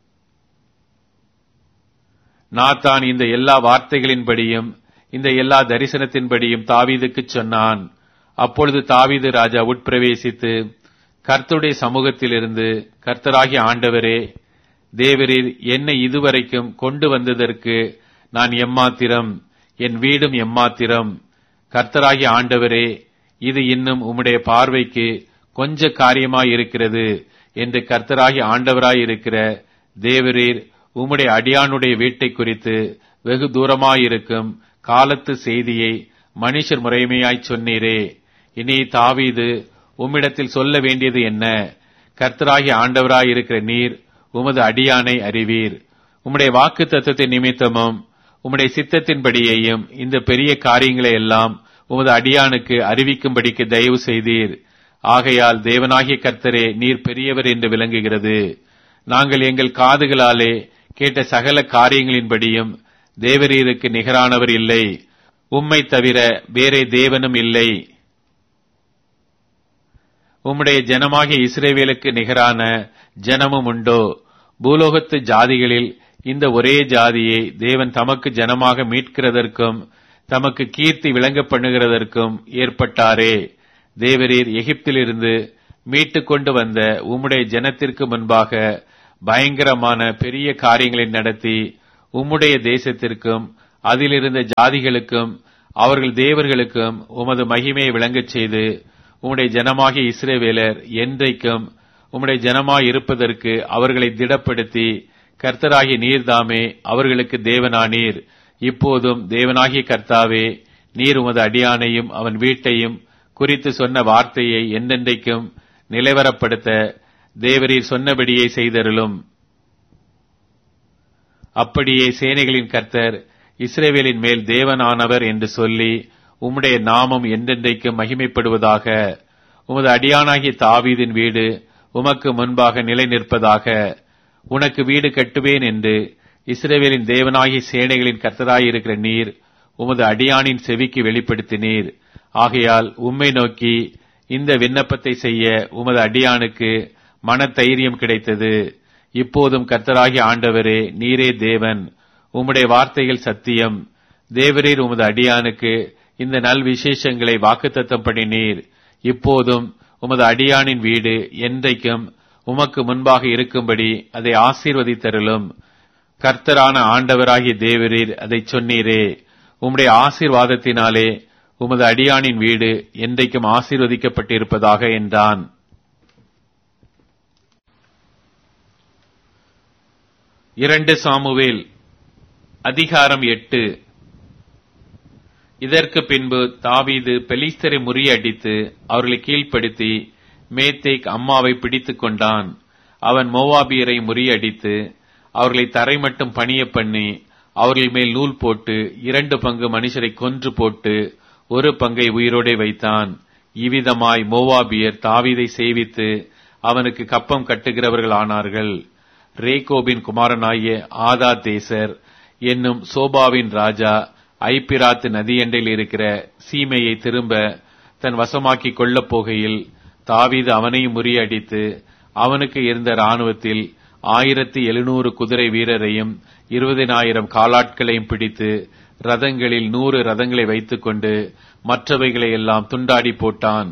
நாத்தான் இந்த எல்லா வார்த்தைகளின்படியும் இந்த எல்லா தரிசனத்தின்படியும் தாவீதுக்கு சொன்னான். அப்பொழுது தாவீது ராஜா உட்பிரவேசித்து கர்த்தருடைய சமூகத்திலிருந்து, கர்த்தராகிய ஆண்டவரே, தேவரீர் என்னை இதுவரைக்கும் கொண்டு வந்ததற்கு நான் எம்மாத்திரம், என் வீடும் எம்மாத்திரம். கர்த்தராகிய ஆண்டவரே, இது இன்னும் உம்முடைய பார்வைக்கு கொஞ்ச காரியமாயிருக்கிறது என்று கர்த்தராகிய ஆண்டவராயிருக்கிற தேவரீர் உம்முடைய அடியானுடைய வீட்டை குறித்து வெகு தூரமாயிருக்கும் காலத்து செய்தியை மனுஷர் முறைமையாய் சொன்னீரே. இனி தாவீது உம்மிடத்தில் சொல்ல வேண்டியது என்ன? கர்த்தராகிய ஆண்டவராயிருக்கிற நீர் உமது அடியானை அறிவீர். உம்முடைய வாக்கு தத்தத்தின் நிமித்தமும் உம்முடைய சித்தத்தின்படியேயும் இந்த பெரிய காரியங்களை எல்லாம் உமது அடியானுக்கு அறிவிக்கும்படிக்கு தயவு செய்தீர். ஆகையால் தேவனாகிய கர்த்தரே, நீர் பெரியவர் என்று விளங்குகிறது. நாங்கள் எங்கள் காதுகளாலே கேட்ட சகல காரியங்களின்படியும் தேவரீருக்கு நிகரானவர் இல்லை, உம்மை தவிர வேறே தேவனும் இல்லை. உம்முடைய ஜனமாகிய இஸ்ரவேலுக்கு நிகரான ஜனமும் உண்டோ? பூலோகத்து ஜாதிகளில் இந்த ஒரே ஜாதியை தேவன் தமக்கு ஜனமாக மீட்கிறதற்கும் தமக்கு கீர்த்தி விளங்க பண்ணுகிறதற்கும் ஏற்பட்டாரே. தேவரீர் எகிப்திலிருந்து மீட்டு கொண்டு வந்த உம்முடைய ஜனத்திற்கு முன்பாக பயங்கரமான பெரிய காரியங்களை நடத்தி உம்முடைய தேசத்திற்கும் அதிலிருந்த ஜாதிகளுக்கும் அவர்கள் தேவர்களுக்கும் உமது மகிமையை விளங்கச் செய்து உம்முடைய ஜனமாகிய இஸ்ரவேலர் என்றைக்கும் உம்முடைய ஜனமாய் இருப்பதற்கு அவர்களை திடப்படுத்தி கர்த்தராகிய நீர்தாமே அவர்களுக்கு தேவனானீர். இப்போதும் தேவனாகிய கர்த்தாவே, நீர் உமது அடியானையும் அவன் வீட்டையும் குறித்து சொன்ன வார்த்தையை என்றென்றைக்கும் நிலைவரப்படுத்த தேவரீர் சொன்னபடியே செய்தருளும். அப்படியே சேனைகளின் கர்த்தர் இஸ்ரவேலின் மேல் தேவனானவர் என்று சொல்லி உம்முடைய நாமம் என்றென்றைக்கும் மகிமைப்படுவதாக. உமது அடியானாகிய தாவீதின் வீடு உமக்கு முன்பாக நிலை நிற்பதாக. உனக்கு வீடு கட்டுவேன் என்று இஸ்ரவேலின் தேவனாகிய சேனைகளின் கர்த்தராயிருக்கிற நீர் உமது அடியானின் செவிக்கு வெளிப்படுத்தினீர். ஆகையால் உம்மை நோக்கி இந்த விண்ணப்பத்தை செய்ய உமது அடியானுக்கு மன தைரியம் கிடைத்தது. இப்போதும் கர்த்தராகிய ஆண்டவரே, நீரே தேவன், உம்முடைய வார்த்தைகள் சத்தியம். தேவரீர் உமது அடியானுக்கு இந்த நல் விசேஷங்களை வாக்குத்தத்தம் பண்ணினீர். இப்போதும் உமது அடியானின் வீடு என்றைக்கும் உமக்கு முன்பாக இருக்கும்படி அதை ஆசீர்வதித்தருளும். கர்த்தரான ஆண்டவராகிய தேவரீர் அதை சொன்னீரே. உம்முடைய ஆசீர்வாதத்தினாலே உமது அடியானின் வீடு என்றைக்கும் ஆசீர்வதிக்கப்பட்டிருப்பதாக என்றான். 2 சாமுவேல் அதிகாரம் 8. இதற்கு பின்பு தாவீது பெலிஸ்தரை முறியடித்து அவர்களை கீழ்ப்படுத்தி மேத்தேக் அம்மாவை பிடித்துக் கொண்டான். அவன் மோவாபியரை முறியடித்து அவர்களை தரை மட்டும் பணிய பண்ணி அவர்கள் மேல் நூல் போட்டு 2 பங்கு மனுஷரை கொன்று போட்டு 1 பங்கை உயிரோடே வைத்தான். இவ்விதமாய் மோவாபியர் தாவீதை சேவித்து அவனுக்கு கப்பம் கட்டுகிறவர்கள் ஆனார்கள். ரேகோபின் குமாரனாகிய ஆதா தேசர் என்னும் சோபாவின் ராஜா ஐப்பிராத்து நதியண்டையில் இருக்கிற சீமையை திரும்ப தன் வசமாக்கிக் கொள்ளப் போகையில் தாவீது அவனையும் முறியடித்து அவனுக்கு இருந்த இராணுவத்தில் 1700 குதிரை வீரரையும் 20,000 காலாட்களையும் பிடித்து ரதங்களில் 100 ரதங்களை வைத்துக் கொண்டு மற்றவைகளை எல்லாம் துண்டாடி போட்டான்.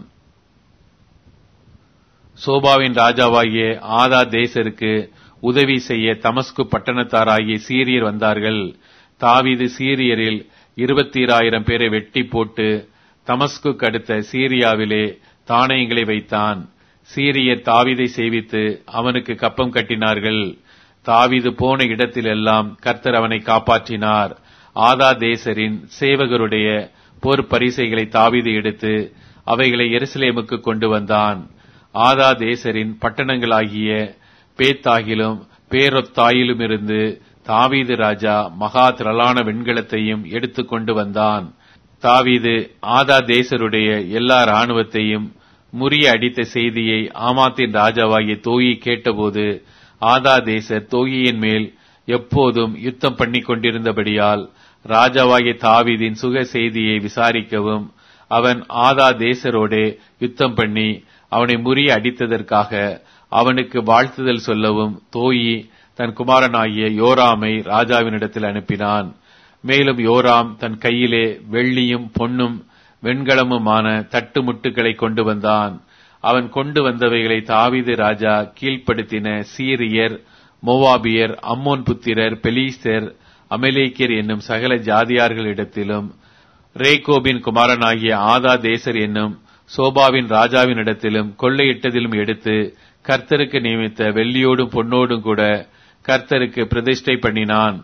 சோபாவின் ராஜாவாகிய ஆதா தேசருக்கு உதவி செய்ய தமஸ்கு பட்டணத்தாராகிய சீரியர் வந்தார்கள். தாவீது சீரியரில் 20,000 பேரை வெட்டி போட்டு தமஸ்குக்கு அடுத்த சீரியாவிலே தானியங்களை வைத்தான். சீரியர் தாவீதை சேவித்து அவனுக்கு கப்பம் கட்டினார்கள். தாவீது போன இடத்திலெல்லாம் கர்த்தர் அவனை காப்பாற்றினார். ஆதா தேசரின் சேவகருடைய போர் பரிசைகளை தாவீது எடுத்து அவைகளை எருசலேமுக்கு கொண்டு வந்தான். ஆதா தேசரின் பட்டணங்களாகிய பேத்தாகிலும் பேரொத்தாயிலும் இருந்து தாவீது ராஜா மகா திரளான வெண்கலத்தையும் எடுத்துக் கொண்டு வந்தான். தாவீது ஆதா தேசருடைய எல்லா இராணுவத்தையும் முறிய அடித்த செய்தியை ஆமாத்தின் ராஜாவாகிய தோயி கேட்டபோது ஆதா தேசர் தோயியின் மேல் எப்போதும் யுத்தம் பண்ணி கொண்டிருந்தபடியால் ராஜாவாகிய தாவீதின் சுக செய்தியை விசாரிக்கவும் அவன் ஆதா தேசரோடே யுத்தம் பண்ணி அவனை முறிய அடித்ததற்காக அவனுக்கு வாழ்த்துதல் சொல்லவும் தோயி தன் குமாரனாகிய யோராமை ராஜாவினிடத்தில் அனுப்பினான். மேலும் யோராம் தன் கையிலே வெள்ளியும் பொன்னும் வெண்கலமுமான தட்டு முட்டுகளை கொண்டு வந்தான். அவன் கொண்டு வந்தவைகளை தாவீது ராஜா கீழ்ப்படுத்தின சீரியர், மோவாபியர், அம்மோன் புத்திரர், பெலிஸ்தர், அமலேக்கியர் என்னும் சகல ஜாதியார்களிடத்திலும் ரேகோபின் குமாரனாகிய ஆதா தேசர் என்னும் சோபாவின் ராஜாவினிடத்திலும் கொள்ளையிட்டதிலும் எடுத்து கர்த்தருக்கு நியமித்த வெள்ளியோடும் பொன்னோடும் கூட கர்த்தருக்கு பிரதிஷ்டை பண்ணினான்.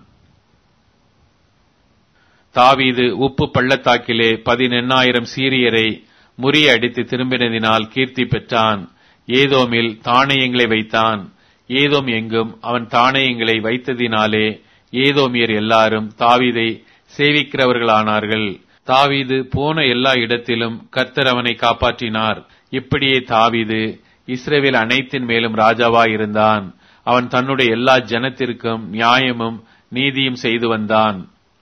தாவீது உப்பு பள்ளத்தாக்கிலே 18,000 சீரியரை முறிய அடித்து திரும்பினதினால் கீர்த்தி பெற்றான். ஏதோமில் தானியங்களை வைத்தான். ஏதோம் எங்கும் அவன் தானியங்களை வைத்ததினாலே ஏதோமியர் எல்லாரும் தாவீதை சேவிக்கிறவர்களானார்கள். தாவீது போன எல்லா இடத்திலும் கர்த்தர் அவனை காப்பாற்றினார். இப்படியே தாவீது இஸ்ரவேல் அனைத்தின் மேலும் ராஜாவாயிருந்தான். அவன் தன்னுடைய எல்லா ஜனத்திற்கும் நியாயமும் நீதியும் செய்து வந்தான்.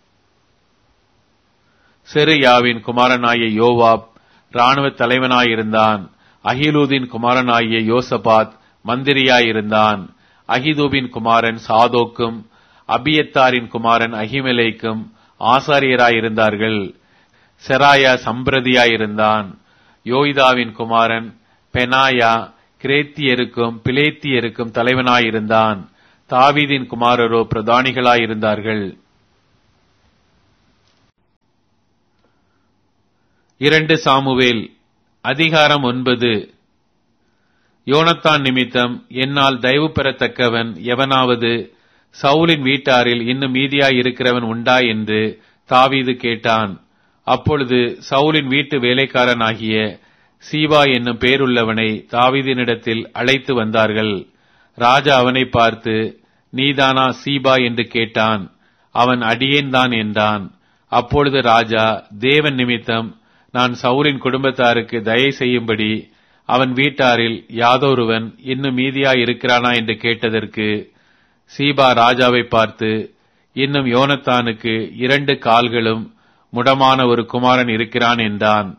செருயாவின் குமாரனாகிய யோவாப் இராணுவ தலைவனாயிருந்தான். அகிலூதின் குமாரனாகிய யோசபாத் மந்திரியாயிருந்தான். அகிதூபின் குமாரன் சாதோக்கும் அபியத்தாரின் குமாரன் அகிமெலேக்கும் ஆசாரியராயிருந்தார்கள். செராயா சம்பிரதியாயிருந்தான். யோய்தாவின் குமாரன் பெனாயா கிரேத்தியருக்கும் பிலேத்தியருக்கும் தலைவனாயிருந்தான். தாவீதின் குமாரரோ பிரதானிகளாயிருந்தார்கள். 2 சாமுவேல் அதிகாரம் 9. யோனத்தான் நிமித்தம் என்னால் தயவு பெறத்தக்கவன் எவனாவது சவுலின் வீட்டாரில் இன்னும் மீதியாயிருக்கிறவன் உண்டா என்று தாவீது கேட்டான். அப்பொழுது சவுலின் வீட்டு வேலைக்காரனாகிய சீபா என்னும் பேருள்ளவனை தாவீதினிடத்தில் அழைத்து வந்தார்கள். ராஜா அவனை பார்த்து, நீதானா சீபா என்று கேட்டான். அவன் அடியேன்தான் என்றான். அப்பொழுது ராஜா, தேவன் நிமித்தம் நான் சவுலின் குடும்பத்தாருக்கு தயை செய்யும்படி அவன் வீட்டாரில் யாதொருவன் இன்னும் மீதியாயிருக்கிறானா என்று கேட்டதற்கு சீபா ராஜாவை பார்த்து, இன்னும் யோனத்தானுக்கு 2 கால்களும் முடமான ஒரு குமாரன் இருக்கிறான் என்றான்.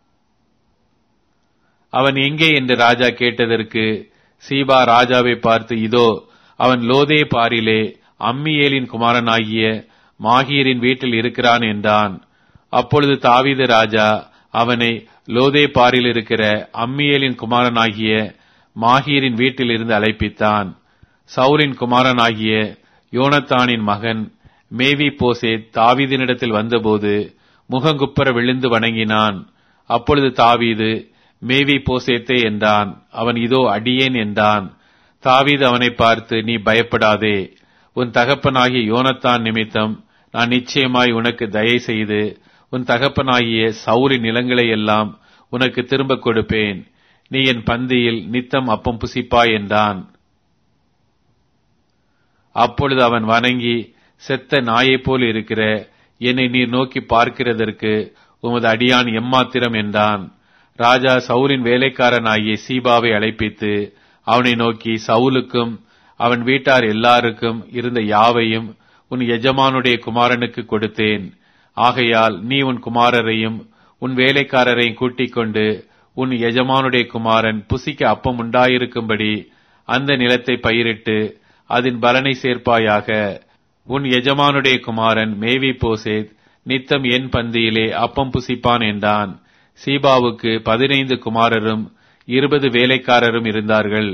அவன் எங்கே என்று ராஜா கேட்டதற்கு சீபா ராஜாவை பார்த்து, இதோ அவன் லோதே பாரிலே அம்மியேலின் குமாரனாகிய மாகீரின் வீட்டில் இருக்கிறான் என்றான். அப்பொழுது தாவீது ராஜா அவனை லோதே பாரில் இருக்கிற அம்மியேலின் குமாரனாகிய மாகீரின் வீட்டில் இருந்து அழைப்பித்தான். சவுலின் குமாரனாகிய யோனத்தானின் மகன் மேவி போசேத் தாவீதினிடத்தில் வந்தபோது முகங்குப்புற விழுந்து வணங்கினான். அப்பொழுது தாவீது, மேவி போசேத்தே என்றான். அவன் இதோ அடியேன் என்றான். தாவீது அவனை பார்த்து, நீ பயப்படாதே, உன் தகப்பனாகிய யோனத்தான் நிமித்தம் நான் நிச்சயமாய் உனக்கு தயை செய்து உன் தகப்பனாகிய சவுலின் நிலங்களை எல்லாம் உனக்கு திரும்ப கொடுப்பேன். நீ என் பந்தியில் நித்தம் அப்பம் புசிப்பாய் என்றான். அப்பொழுது அவன் வணங்கி, செத்த நாயைப் போல் இருக்கிற என்னை நீர் நோக்கி பார்க்கிறதற்கு உமது அடியான் எம்மாத்திரம் என்றான். ராஜா சவுலின் வேலைக்காரனாகிய சீபாவை அழைப்பித்து அவனை நோக்கி, சவுலுக்கும் அவன் வீட்டார் எல்லாருக்கும் இருந்த யாவையும் உன் எஜமானுடைய குமாரனுக்கு கொடுத்தேன். ஆகையால் நீ உன் குமாரரையும் உன் வேலைக்காரரையும் கூட்டிக் கொண்டு உன் எஜமானுடைய குமாரன் புசிக்க அப்பம் உண்டாயிருக்கும்படி அந்த நிலத்தை பயிரிட்டு அதன் பலனை சேர்ப்பாயாக. உன் எஜமானுடைய குமாரன் மேவி போசேத் நித்தம் என் பந்தியிலே அப்பம் புசிப்பான் என்றான். சீபாவுக்கு 15 குமாரரும் 20 வேலைக்காரரும் இருந்தார்கள்.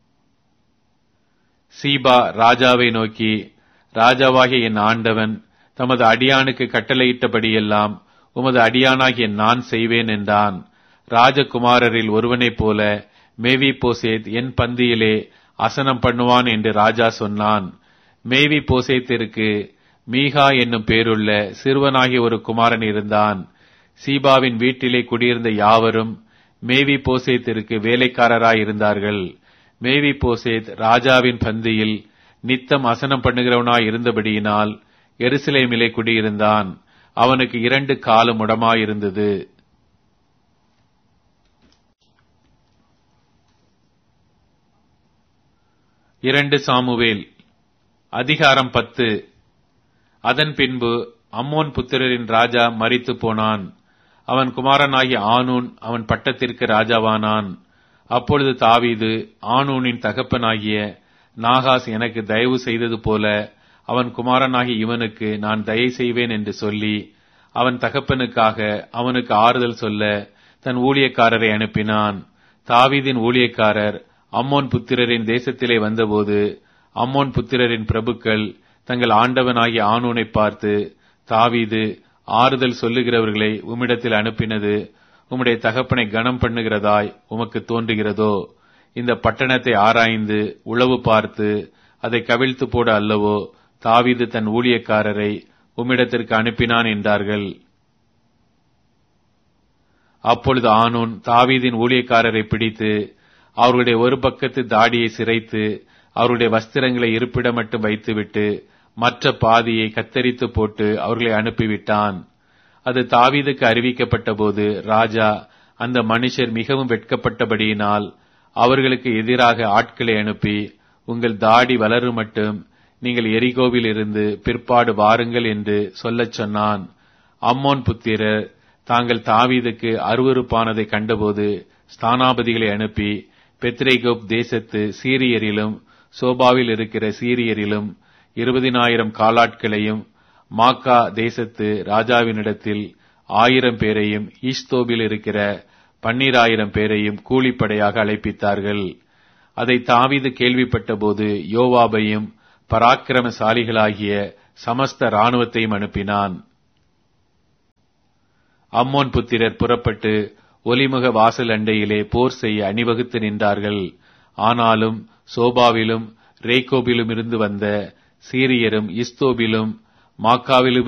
சீபா ராஜாவை நோக்கி, ராஜாவாகிய என் ஆண்டவன் தமது அடியானுக்கு கட்டளையிட்டபடியெல்லாம் உமது அடியானாகிய நான் செய்வேன் என்றான். ராஜகுமாரரில் ஒருவனைப் போல மேவி போசேத் என் பந்தியிலே அசனம் பண்ணுவான் என்று ராஜா சொன்னான். மேவி போசேத்திற்கு மீகா என்னும் பேருள்ள சிறுவனாகிய ஒரு குமாரன் இருந்தான். சீபாவின் வீட்டிலே குடியிருந்த யாவரும் மேவி போசேத்திற்கு வேலைக்காரராயிருந்தார்கள். மேவி போசேத் ராஜாவின் பந்தியில் நித்தம் அசனம் பண்ணுகிறவனாய் இருந்தபடியினால் எருசலேமிலே குடியிருந்தான். அவனுக்கு 2 காலும் முடமாயிருந்தது. சாமுவேல் அதிகாரம் 10. அதன் பின்பு அம்மோன் புத்திரரின் ராஜா மரித்து போனான். அவன் குமாரனாகிய ஆனூன் அவன் பட்டத்திற்கு ராஜாவானான். அப்பொழுது தாவீது, ஆனூனின் தகப்பனாகிய நாகாஸ் எனக்கு தயவு செய்தது போல அவன் குமாரனாகிய இவனுக்கு நான் தயை செய்வேன் என்று சொல்லி அவன் தகப்பனுக்காக அவனுக்கு ஆறுதல் சொல்ல தன் ஊழியக்காரரை அனுப்பினான். தாவீதின் ஊழியக்காரர் அம்மோன் புத்திரரின் தேசத்திலே வந்தபோது அம்மோன் புத்திரரின் பிரபுக்கள் தங்கள் ஆண்டவனாகிய ஆனூனை பார்த்து, தாவீது ஆறுதல் சொல்லுகிறவர்களை உம்மிடத்தில் அனுப்பினது உம்முடைய தகப்பனை கனம் பண்ணுகிறதாய் உமக்கு தோன்றுகிறதோ? இந்த பட்டணத்தை ஆராய்ந்து உளவு பார்த்து அதை கவிழ்த்து போட அல்லவோ தாவீது தன் ஊழியக்காரரை உம்மிடத்திற்கு அனுப்பினான் என்றார்கள். அப்பொழுது ஆனூன் தாவீதின் ஊழியக்காரரை பிடித்து அவர்களுடைய ஒரு பக்கத்து தாடியை சிரைத்து அவருடைய வஸ்திரங்களை இருப்பிட மட்டும் வைத்துவிட்டு மற்ற பாதியை கத்தரித்து போட்டு அவர்களை அனுப்பிவிட்டான். அது தாவீதுக்கு அறிவிக்கப்பட்ட போது ராஜா அந்த மனுஷர் மிகவும் வெட்கப்பட்டபடியினால் அவர்களுக்கு எதிராக ஆட்களை அனுப்பி, உங்கள் தாடி வளரும் மட்டும் நீங்கள் எரிகோவில் இருந்து பிற்பாடு வாருங்கள் என்று சொல்லச் சொன்னான். அம்மோன் புத்திரர் தாங்கள் தாவீதுக்கு அருவருப்பானதை கண்டபோது ஸ்தானாபதிகளை அனுப்பி பெத்ரேகோப் தேசத்து சீரியரிலும் சோபாவில் இருக்கிற சீரியரிலும் 20,000 காலாட்களையும் மாக்கா தேசத்து ராஜாவினிடத்தில் 1000 பேரையும் ஈஸ்தோபில் இருக்கிற 12000 பேரையும் கூலிப்படையாக அழைப்பித்தார்கள். அதை தாவீது கேள்விப்பட்டபோது யோவாபையும் பராக்கிரமசாலிகளாகிய சமஸ்த இராணுவத்தையும் அனுப்பினான். அம்மோன் புத்திரர் புறப்பட்டு ஒலிமுக வாசல் அண்டையிலே போர் செய்ய அணிவகுத்து நின்றார்கள். ஆனாலும் சோபாவிலும் ரேக்கோபிலும் இருந்து வந்த சீரியரும் இஸ்தோபிலும் மாக்காவிலும்